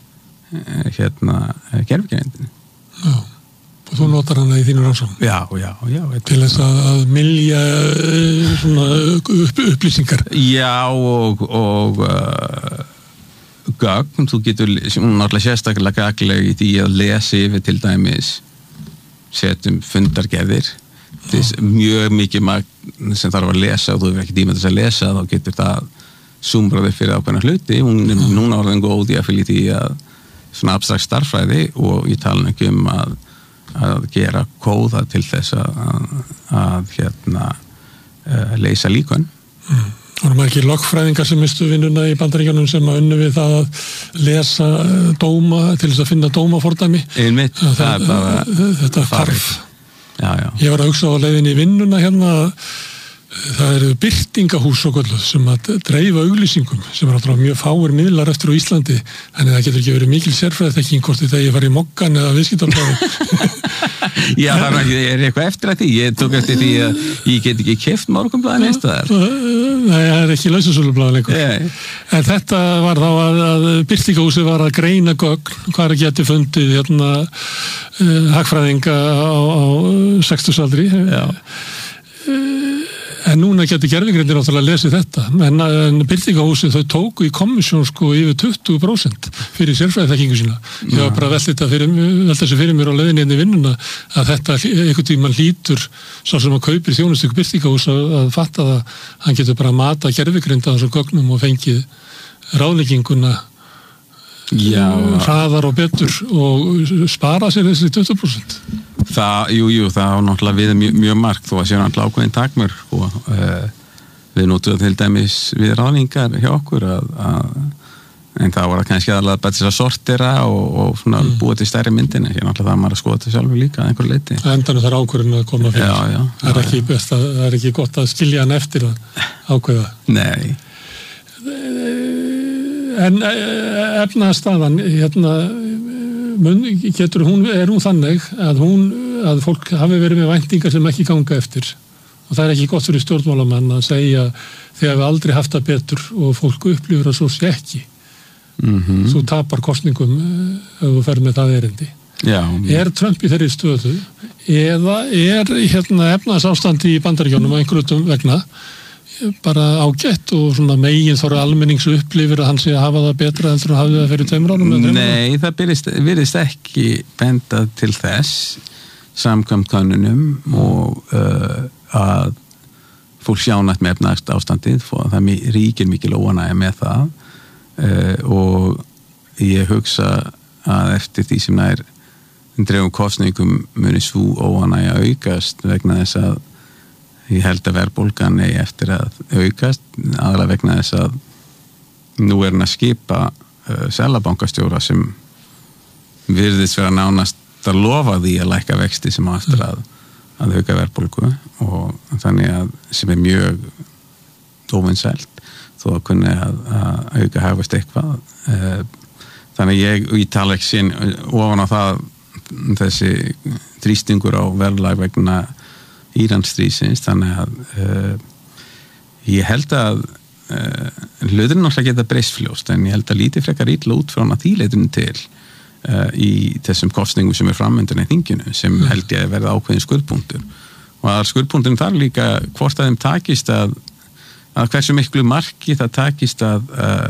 hérna gervigreindin. Já, og þú notar hana í þínu rannsókn? Já, já, já. Til þess að, að mylja svona upp, upplýsingar? Já, og, og uh, gögn, þú getur náttúrulega sérstaklega gagleg í því að lesa yfir til dæmis setjum fundargerðir þess mjög mikið magn sem þarf að lesa og þú hefur ekki tíma þess að lesa þá getur það zoombraði fyrir ákveðna hluti hún er núna orðin góð í að fylgja því að svona abstrakt starffræði og ég tala ekki um að, að gera kóða til þess að, að hérna uh, leysa líkön mm. Það eru margir lögfræðingar sem mistu vinnuna í Bandaríkjunum sem að unnu við það að lesa dóma til þess að finna dómafordæmi. Einmitt, það, það er bara þetta hvarf. Já, já. Ég var að hugsa á leiðinni í vinnuna hérna, það eru birtingahús og gölluð sem að dreifa auglýsingum sem er alltaf mjög fáir miðlar eftir á Íslandi en það getur ekki verið mikil sérfræðiþekking hvort þetta ég var í Moggan eða viðskiptablaðið. Já, það er, ekki, er eitthvað eftir að því ég tók eftir því að ég get ekki keypt Morgunblaðið næsta þar. Nei, það er ekki lausasölublaðið lengur. Nei. En þetta var þá að, að birtingahúsið var að greina gögn hvað er getið fundið hérna uh, hagfræðinga á, á sextugsaldri. Já. Uh, En núna getur gervigreindin náttúrulega að lesi þetta, en, en birtingahúsið þau tóku í komissjón sko yfir tuttugu prósent fyrir sérfræðiþekkingu sína. Ég var bara að velta þetta fyrir, velta þessu fyrir mér á leiðinni inn í vinnuna að þetta einhvern tímann hlýtur sá sem að kaupir þjónustöku birtingahús að, að fatta það, hann getur bara að mata gervigreinda á þessum gögnum og fengið ráðlegginguna Já. hraðar og betur og spara sér þessi tuttugu prósent. Það, jú, jú, það á náttúrulega við mjög, mjög margt þó að séu náttúrulega ákveðin takmörk og uh, við notum til dæmis við ráðningar hjá okkur að, að en það var kannski aðalega bara þess að sortera og, og svona mm. búa til stærri myndin ekki náttúrulega það maður að skoða þetta sjálfur líka að einhver leiti. Endan er það ákvörðin að koma fyrir. Já, já. Það er já, ekki já. best að, það er ekki gott að skilja hann eftir að ákveða. Nei. En efnaðarstaðan hérna getur hún, er hún þannig að hún, að fólk hafi verið með væntingar sem ekki ganga eftir og það er ekki gott fyrir stjórnmálamenn að segja þegar við aldrei haft það betur og fólk upplifur að svo sé ekki mm-hmm. þú tapar kosningum ef þú fer með það erindi. Já, er Trump í þeirri stöðu eða er hérna efnahagsástandi í Bandaríkjunum á einhverjum vegna bara ágætt og svona megin þóra almennings upplifir að hann sé að hafa það betra en þú hafði það fyrir tveimur árum? Nei, það byrjist, virðist ekki bendað til þess samkvæmt könnunum og uh, að fólk sjánætt með efnahagst ástandið og það ríkir mikil óánægja með það uh, og ég hugsa að eftir því sem nær dreifum kostningum muni svo óánægja aukast vegna þess að ég held að verðbólgan eigi eftir að aukast aðalega vegna þess að nú er hann að skipa uh, seðlabankastjóra sem virðist vera nánast að lofa því að lækka vexti sem á eftir að, að auka verðbólgu og þannig að sem er mjög óvinsælt þó að kunni að, að auka hagvöxt eitthvað uh, þannig ég, ég tala ekki sín ofan á það þessi þrýstingur á verðlag vegna Íransstríðsins, þannig að uh, ég held að uh, hluturinn náttúrulega geta breyst fljóst, en ég held að lítið frekar illa út frá því leiturinn til uh, í þessum kostningum sem er framöndan í þinginu, sem held ég að verða ákveðin skurðpunktur. Og að skurðpunkturinn þar líka hvort að þeim takist að, að hversu miklu marki það takist að uh,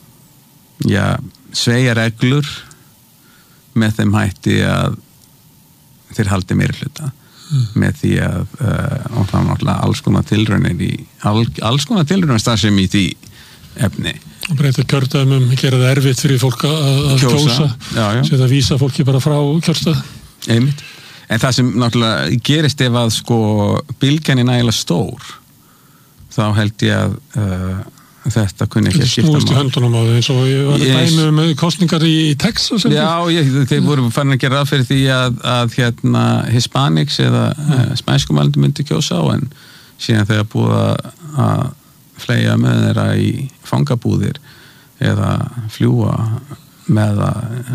já, sveigja reglur með þeim hætti að þeir haldi meiri hluta. Mm. með því að uh, og það er náttúrulega alls konar tilraunir í all, alls konar tilraunir starfsemi í því efni. Og breyta kjördæmum, gera það erfitt fyrir fólk að, að kjósa, sem það vísa fólki bara frá kjörstað. Einmitt. En það sem náttúrulega gerist ef að sko bylgjan er nægilega stór, þá held ég að uh, þetta kunni ekki að skipta snúist í höndunum á þau eins og ég var að dæmi um kostningar í Texas. Já, ég, þeir voru farin að gera ráð fyrir því að, að hérna Hispanics eða mm. spænskumælandi myndi kjósa á, en síðan þegar búið að fleia með þeirra í fangabúðir eða fljúa með að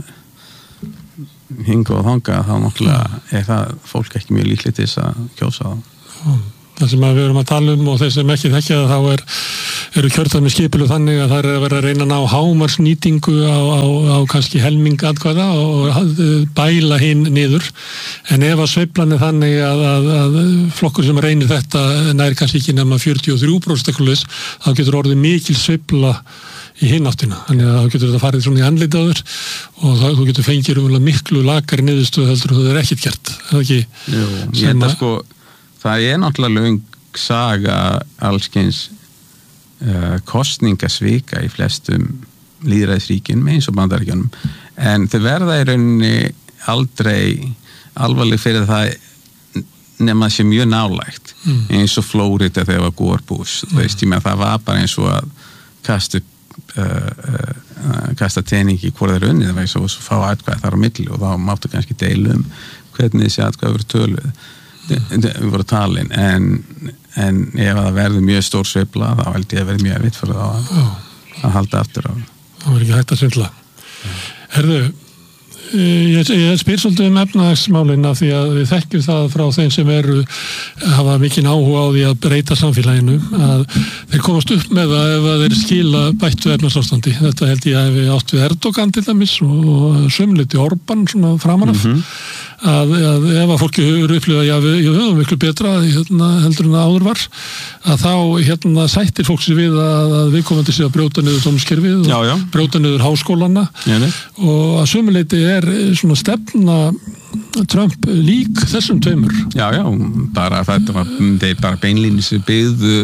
hinga og þanga, þá náttúrulega er það fólk ekki mjög líklegt til þess að kjósa á. Það sem við erum að tala um og þeir sem ekki þekkja það, þá er, eru kjörðar með skipilu þannig að það er að vera að reyna að ná hámarsnýtingu á, á, á kannski helming atkvæða og bæla hinn niður, en ef að sveiflan er þannig að, að, að flokkur sem reynir þetta nær kannski ekki nema fjörutíu og þrjú prósent, þá getur orðið mikil sveifla í hinn áttina, þannig að þá getur þetta farið svona í andliti á þér og þá þú getur fengið umlega miklu lakari niðurstöðu heldur og það er ekkert gert, er það ekki? Jú, ég enda sko, það er náttúrulega löng saga allskyns uh, kostningasvika í flestum lýðræðisríkjum eins og Bandaríkjunum, en þau verða í rauninni aldrei alvarleg fyrir það nema sé mjög nálægt, mm. eins og Flórida þegar var Gore Bush, mm. þú veist, ég með það var bara eins og að kasta upp Uh, uh, kasta teningi í hvort þeir unnið, það var svo, svo fá atkvæði þar á milli og þá máttu kannski deilum hvernig þessi atkvæði voru töluð mm. voru talin, en, en ef það verður mjög stór sveifla þá held ég að verður mjög erfitt fyrir það að, oh. að halda aftur á. Það var ekki hægt að svindla. Herðu, ég, ég spyr svolítið um efnahagsmálin af því að við þekkjum það frá þeim sem eru hafa mikinn áhuga á því að breyta samfélaginu, að þeir komast upp með það ef þeir skila bættu efnahagsástandi. Þetta held ég að við átt við Erdogan til dæmis og sömliti Orbán svona framan af, mm-hmm. að, að ef að fólki eru upplifað já við, við höfum miklu betra hérna, heldur en áður var, að þá hérna sættir fólk sér við að, að viðkomandi sé að brjóta niður dómskerfið og brjóta niður háskólana, og að sömuleyti er svona stefna Trump lík þessum tveimur. Já, já, bara þetta var þeir bara beinlínis byggðu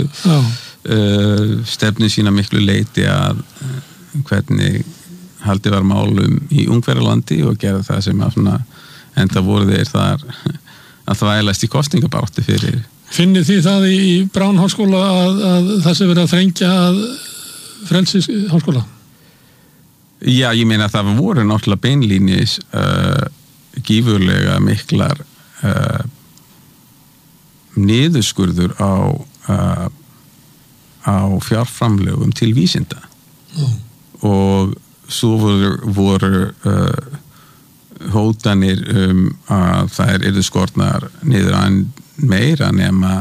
uh, stefnu sína miklu leyti að uh, hvernig haldið var málum í Ungverjalandi og gera það sem að svona enda voru þeir þar að þvælast í kosningabaráttu fyrir. Finnir þið það í Brown háskóla að, að það sem verið að þrengja að frelsis háskóla? Já, ég meina að það voru náttúrulega beinlínis uh, gífurlega miklar uh, niðurskurður á uh, á fjárframlögum til vísinda mm. og svo voru, voru uh, hótanir um að þær yrðu skortnar niður að meira nema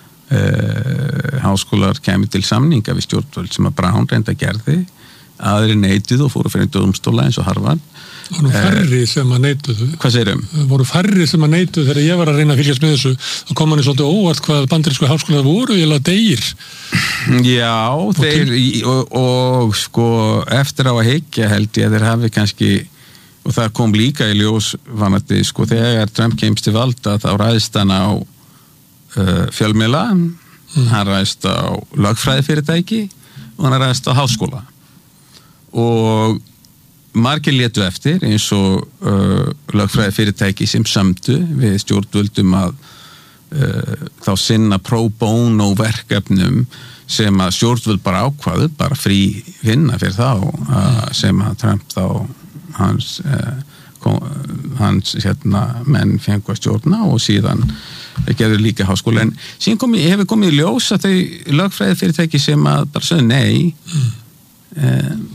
uh, háskólar kemur til samninga við stjórnvöld sem að Brown reynda gerði, aðri neituð og fóru fyrir dómstóla eins og Harvard. Það voru færri sem að neituðu. Hvað segirðu? Það voru færri sem að neituðu þegar ég var að reyna að fylgjast með þessu, þá kom manni svolítið óvart hvað bandarísku háskólar voru eða degir. Já, og þeir og, og sko eftir á að hyggja held ég að þeir hafi kannski, og það kom líka í ljós vanandi, sko þegar Trump kemst til valda þá ræðist hann á uh, fjölmiðla, mm. hann ræðist á lögfræðifyrirtæki og hann ræðist á háskóla. Og margir létu eftir eins og uh, lögfræði fyrirtæki sem sömdu við stjórnvöldum að uh, þá sinna pro bono verkefnum sem að stjórnvöld bara ákvaðu, bara frí vinna fyrir þá, uh, sem að Trump þá hans, uh, kom, hans hérna, menn fengu að stjórna og síðan gerðu líka háskóla, en síðan komi, hefur komið í ljós að þau lögfræði fyrirtæki sem að bara sögðu nei mm. um,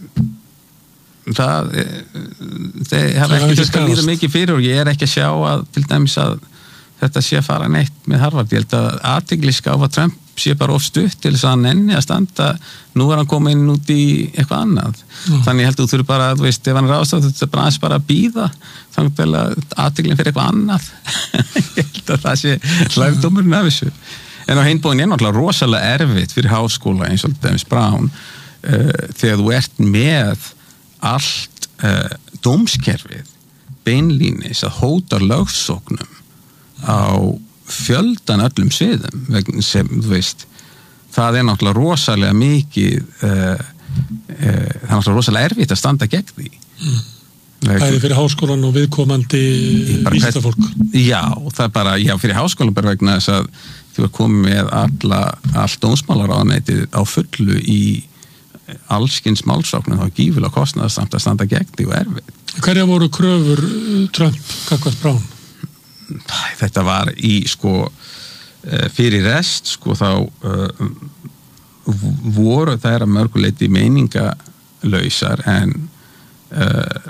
það þeir hafa ekki þurft að líða mikið fyrir og ég er ekki að sjá að til dæmis að þetta sé að fara neitt með Harvard. Ég held að athygliská að Trump sé bara of stutt til þess að hann enni að standa, nú er hann komin út í eitthvað annað. Mm. Þannig ég held að þú þurfi bara, þú veist, ef hann ráðst á þetta bara aðeins bara að bíða, þannig vel að athyglin fyrir eitthvað annað. Ég held að það sé lærdómurinn af þessu. En á hinn bóginn er náttúrulega rosalega erfitt fyrir háskóla eins og dæmis Brown uh, þegar þú ert með allt uh, dómskerfið beinlínis að hóta lögsóknum á fjöldan öllum sviðum sem, þú veist, það er náttúrulega rosalega mikið uh, uh, það er náttúrulega rosalega erfitt að standa gegn því. Mm. Bæði fyrir háskólan og viðkomandi vísindafólk. Já, það er bara, já, fyrir háskólan bara vegna þess að þau var komið með alla, allt dómsmálaráðuneytið á fullu í allskins málsóknum, þá gífulega kostnaðarsamt að standa gegn því og erfið. Hverja voru kröfur Trump gagnvart Brown? Þetta var í sko fyrir rest sko þá uh, voru þær að mörguleiti meiningalausar en uh,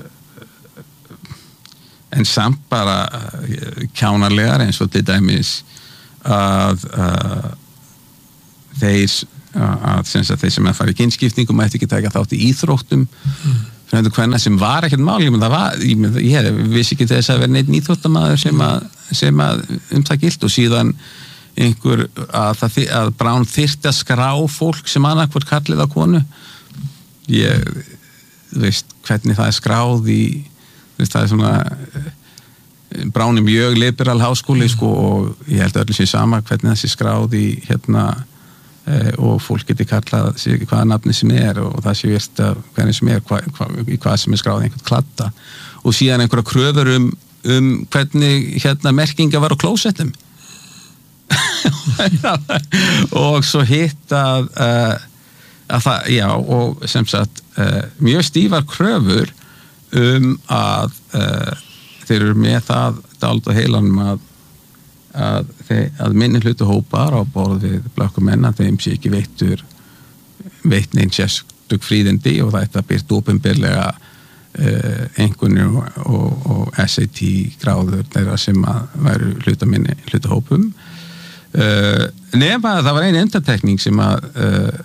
en samt bara kjánarlegar eins og til dæmis að uh, þeir að, að þeir sem að fara í kynskiptingum mætti ekki taka þátt í íþróttum mm. fyrir hendur hvenna sem var ekkert mál, ég menn það var ég, menn, ég vissi ekki þess að vera neitt íþróttamaður sem að, sem að um það gilt og síðan einhver að, það, að Brown þyrfti að skrá fólk sem annarkvort kallið á konu ég veist hvernig það er skráð í veist það er svona Brown er mjög liberal háskóli sko og ég held að öllu sé sama hvernig það sé skráð í hérna e, og fólk geti kallað sig hvaða nafni sem er og það sé virt að hvernig sem er hva, hva, í hvað sem er skráð einhvern kladda og síðan einhverja kröfur um, um hvernig hérna merkinga var á klósettum og svo hitt að, uh, að það, já og sem sagt uh, mjög stífar kröfur um að uh, þeir eru með það dáld og heilanum að að, þeir, að minni hlutu hópar á borð við blökkum menn að þeim sé ekki veittur veitt neinn sérstök fríðindi og það er byrt opinberlega uh, einhvernir og, og, og S A T gráður þeirra sem að væru hluta minni hlutu hópum Uh, nema það var einn undantekning sem að uh,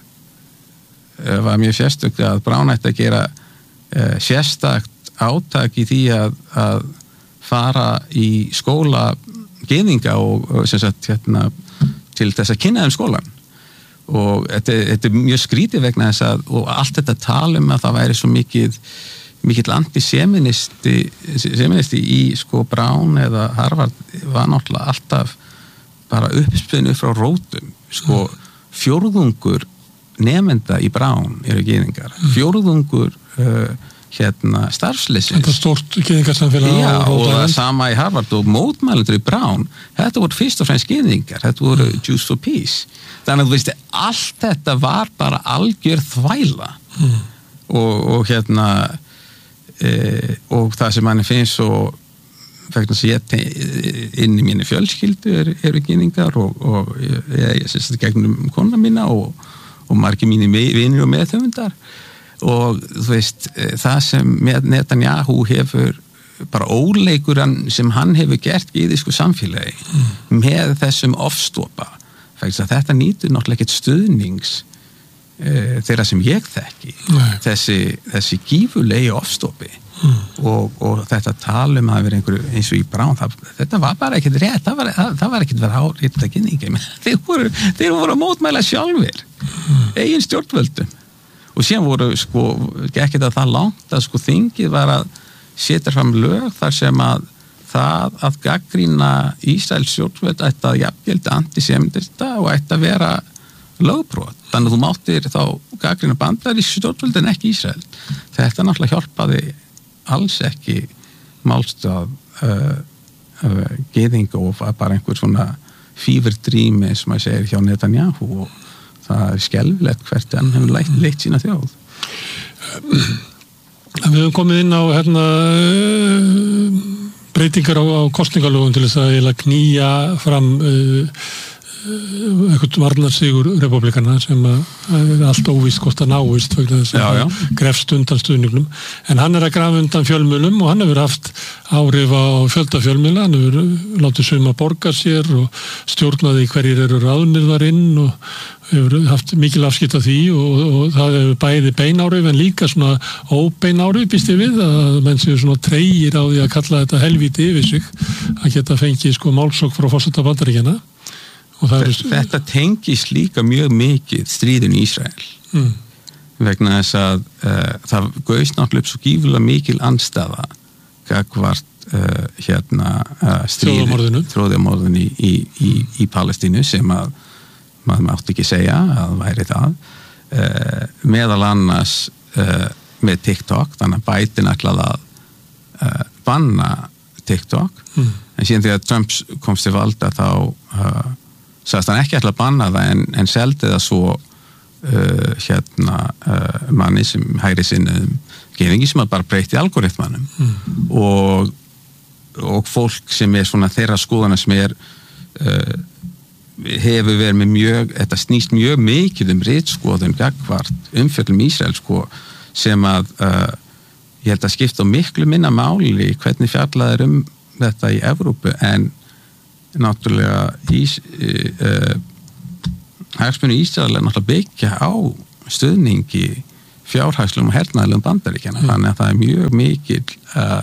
var mjög sérstök að Brown ætti að gera uh, sérstakt átak í því að, að fara í skóla gyðinga og, og sem sagt hérna til þess að kynna þeim skólan og þetta, þetta er mjög skrítið vegna þess að og allt þetta talum að það væri svo mikið mikill antiseministi seministi í sko Brown eða Harvard var náttúrulega alltaf bara uppspilinu frá rótum sko fjórðungur nemenda í Brown eru gyðingar fjórðungur uh, hérna starfsleysins þetta stórt gyðingarsamfélag já og það sama í Harvard og mótmælendur í Brown þetta voru fyrst og fremst gyðingar þetta voru mm. Jews for Peace þannig að þú veist allt þetta var bara algjör þvæla mm. og, og hérna e, og það sem manni finnst svo vegna þess að ég inn í mínu fjölskyldu er, eru gyðingar og, og ég, ég syns þetta gegnum kona mína og, og margir mínir vinir og meðhöfundar og þú veist það sem Netanyahu hefur bara óleikur sem hann hefur gert í gyðísku samfélagi mm. með þessum ofstopa vegna að þetta nýtur náttúrulega ekkert stuðnings e, þeirra sem ég þekki Nei. þessi, þessi gífulegi ofstopi Mm. Og, og þetta talum að vera einhverju eins og í Brown það, þetta var bara ekkert rétt það var, það, það var ekkert verið áriðt að kynningi þeir voru, þeir voru að mótmæla sjálfur mm. eigin stjórnvöldum og síðan voru sko ekki það það langt að sko þingið var að setja fram lög þar sem að það að gagnrýna Ísraels stjórnvöld ætti að jafngilda antisemitista og ætti að vera lögbrot þannig að þú máttir þá gagnrýna bandarísk stjórnvöld en ekki Ísrael þetta náttúrulega hjálpaði alls ekki málstað uh, uh, geðinga og bara einhver svona fíverdrými sem maður segir hjá Netanyahu og það er skelfilegt hvert hann hefur leitt, leitt sína þjóð. Við höfum komið inn á hérna, breytingar á, á kosningalögum til þess að eiginlega knýja fram uh, eitthvað varnarsigur republikana sem er allt óvíst hvort að náist vegna þess að grefst undan stuðningnum en hann er að grafa undan fjölmiðlum og hann hefur haft áhrif á fjölda fjölmiðla hann hefur látið suma borga sér og stjórnaði hverjir eru ráðnir þar inn og hefur haft mikil afskipt af því og, og það hefur bæði beinárif en líka svona óbeinárif býst ég við að menn séu svona treyir á því að kalla þetta helvíti yfir sig að geta fengið sko málsókn frá forseta Bandaríkjanna Er... Þetta tengist líka mjög mikið stríðin í Ísrael mm. vegna þess að uh, það gauðst náttúrulega svo gífulega mikil andstaða gagvart uh, hérna uh, stríði þjóðamorðinu í, í, í, í Palestínu sem að maður mátti ekki segja að væri það uh, meðal annars uh, með TikTok þannig að Biden ætlaði að uh, banna TikTok mm. en síðan þegar Trump komst til valda þá uh, sagðist hann ekki ætla að banna það en, en seldi það svo uh, hérna uh, manni sem hægri sinnum geðingi sem að bara breyti algoritmanum mm. og, og fólk sem er svona þeirra skoðana sem er uh, hefur verið með mjög, þetta snýst mjög mikið um ritskoðun gagvart umfjöllum Ísrael sko sem að uh, ég held að skipta miklu minna máli hvernig fjallað er um þetta í Evrópu en náttúrulega ís, uh, hagsmuni Ísrael er náttúrulega byggja á stuðningi fjárhagslegum og hernaðlegum Bandaríkjanna mm. þannig að það er mjög mikil uh,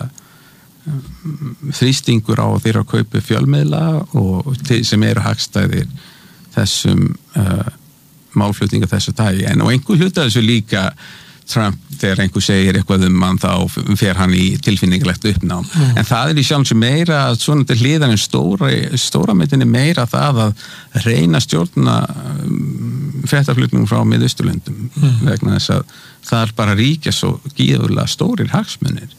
þrýstingur á þeirra að kaupa fjölmiðla og sem eru hagstæðir þessum uh, málflutninga þessu tagi en og einhver hluta þessu líka Trump þegar einhver segir eitthvað um hann þá fer hann í tilfinningalegt uppnám mm. en það er í sjálf sem meira svona til hliðan en stóra, stóra myndin er meira það að reyna stjórna um, fréttaflutningum frá Miðausturlöndum mm. vegna þess að það er bara ríkja svo gíðulega stórir hagsmunir.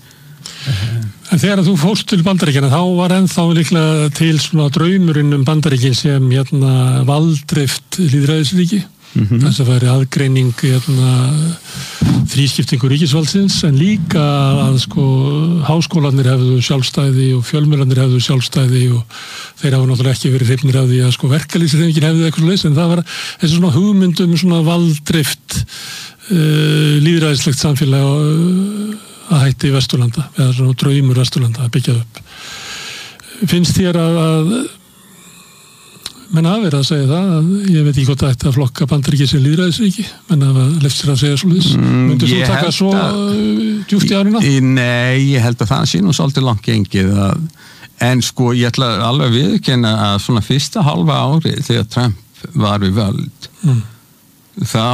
En þegar þú fórst til Bandaríkjanna þá var ennþá líklega til svona draumurinn um Bandaríkin sem hérna valdreift lýðræðisríki mm-hmm. þess að væri aðgreining hérna þrískiptingu ríkisvaldsins en líka að sko háskólarnir hefðu sjálfstæði og fjölmiðlarnir hefðu sjálfstæði og þeir hafa náttúrulega ekki verið hrifnir af því að sko verkalýðshreyfingin hefðu eitthvað leys en það var þessi svona hugmyndum svona valdreift uh, lýðræðislegt samfélag og að hætti í Vesturlanda, eða svona draumur Vesturlanda að byggja upp. Finnst þér að, að menn hafa verið að segja það, að ég veit ekki hvort það ætti að flokka Bandaríkið sem lýðræðisríki, menn hafa left sér að segja svoleiðis. Mm, Myndir þú taka svo að, djúpt í árina? Nei, ég held að það sé nú svolítið langt gengið að, en sko ég ætla alveg að viðurkenna að svona fyrsta halva ári þegar Trump var við völd, mm. þá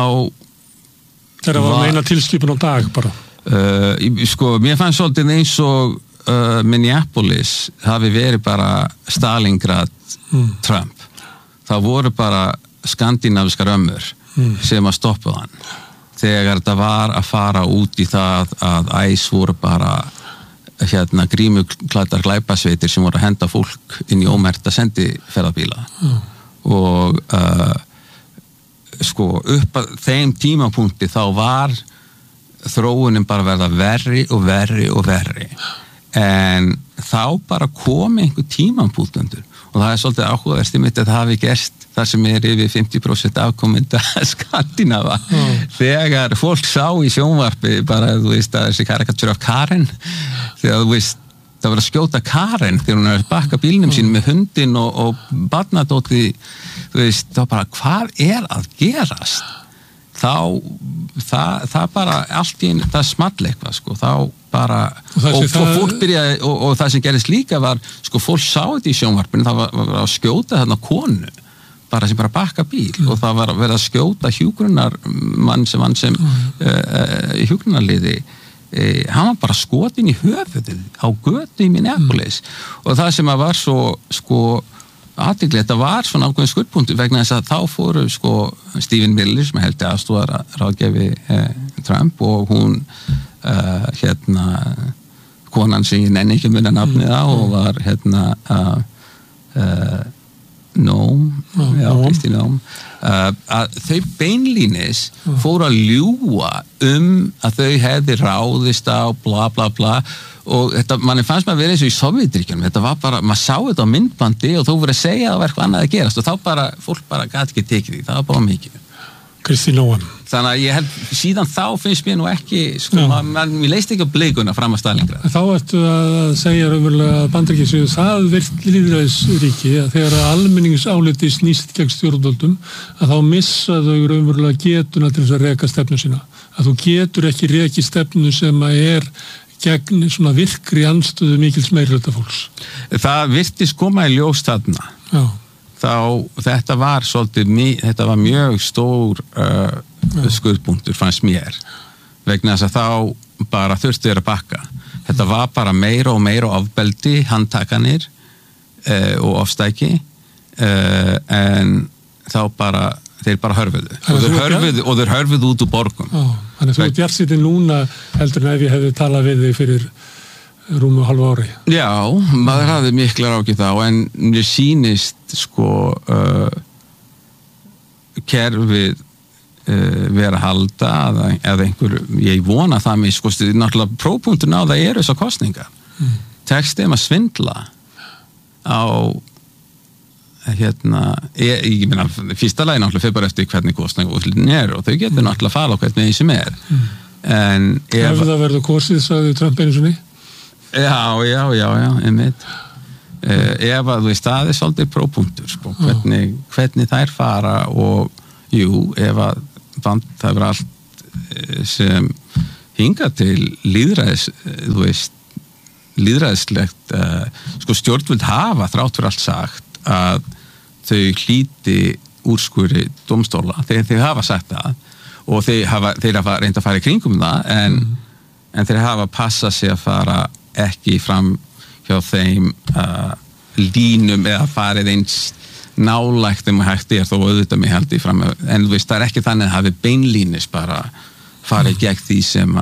þegar var hann eina tilskipun á dag bara. Uh, sko, mér fannst svolítið eins og uh, Minneapolis hafi verið bara Stalingrad mm. Trump. Það voru bara skandinaviskar ömmur mm. sem að stoppa hann. Þegar það var að fara út í það að æs voru bara hérna grímuklæddar glæpasveitir sem voru að henda fólk inn í ómerkta sendiferðabíla. Mm. Og uh, sko, upp að þeim tímapunkti þá var þróunin bara verða verri og verri og verri en þá bara kom einhver tímapunktur og það er svolítið áhugavert mitt að það hafi gerst það sem er yfir fimmtíu prósent afkominda Skandinava mm. þegar fólk sá í sjónvarpi bara þú veist að þessi karikatúr af Karen þegar þú veist það var að skjóta Karen þegar hún er að bakka bílnum mm. sínum með hundin og, og barnadóti þú veist þá bara hvað er að gerast þá það, það bara allt í einu, það small eitthvað sko, þá bara og, og, það... og fólk byrjaði, og, og það sem gerist líka var, sko, fólk sá þetta í sjónvarpinu það var, var að skjóta þarna konu bara sem bara bakka bíl mm. og það var að vera að skjóta hjúgrunarmann sem hann sem mm. uh, hjúgrunarliði uh, hann var bara skotin í höfuðið á götu í Minneapolis mm. og það sem að var svo, sko athygli, þetta var svona ákveðin skuldpunktur vegna þess að þá fóru sko Stephen Miller sem held aðstoðar ráðgjafi eh, Trump og hún uh, hérna konan sem ég nenni ekki muna nafnið á og var hérna uh, uh, Nóm mm, já, Kristi Nóm uh, að þau beinlínis mm. fóru að ljúga um að þau hefði ráðist á bla bla bla og þetta, manni fannst maður verið eins og í Sovjetríkjunum, þetta var bara, maður sá þetta á myndbandi og þú voru að segja að það var eitthvað annað að gerast og þá bara, fólk bara gæti ekki tekið því, það var bara mikið. Kristi Nóam. Þannig að ég held, síðan þá finnst mér nú ekki, sko, maður, maður, mér leist ekki á blikuna fram að Stalingrad. Þá ertu að segja raunverulega að Bandaríkin séu það virt lýðræðisríki að þegar almenningsáliti snýst gegn stjórnvöldum að þá missa þau raunverulega getuna til þess að reka stefnu sína. Að þú getur ekki rekið stefnu sem að er gegn svona virkri anstöðu mikils meirihluta fólks. Það virtist koma í ljós þarna. Já. Þá þetta var svolítið, þetta var mjög stór uh, skuldpunktur fannst mér vegna þess að þá bara þurftu þeir að bakka. Þetta var bara meira og meira ofbeldi, handtakanir uh, og ofstæki uh, en þá bara þeir bara hörfuðu og þeir hörfuðu, og þeir hörfuðu út úr borgum. Ó, þannig að þú ert bjartsýnn núna heldur en ef ég hefði talað við þig fyrir rúmu halvu ári. Já, maður hafði miklar ágið þá en mér sýnist sko uh, kerfið uh, vera að halda eða, eða einhver, ég vona það með sko, náttúrulega prófpunktun á það eru þessar kostningar mm. tekst þeim að svindla á hérna ég, ég meina, fyrsta lagi náttúrulega fyrir bara eftir hvernig kostningaúrslitin er og þau getur mm. náttúrulega að fara á hvernig því sem er mm. en ef, ef það verður kosið, sagði Trump einu sinni já, já, já, já, einmitt Uh, ef að þú veist, það er svolítið prófpunktur sko, hvernig, hvernig þær fara og jú, ef að það er allt sem hinga til líðræðis þú veist, líðræðislegt uh, sko stjórnvöld hafa þrátt fyrir allt sagt að þau hlíti úrskurði dómstóla, þeir, þeir hafa sagt það og þeir hafa, þeir hafa reynd að fara í kringum það en, mm. en þeir hafa passað sig að fara ekki fram hjá þeim uh, línum eða farið eins nálægt um að hægt er þó auðvitað mig held í fram en þú veist það er ekki þannig að hafi beinlínis bara farið gegn því sem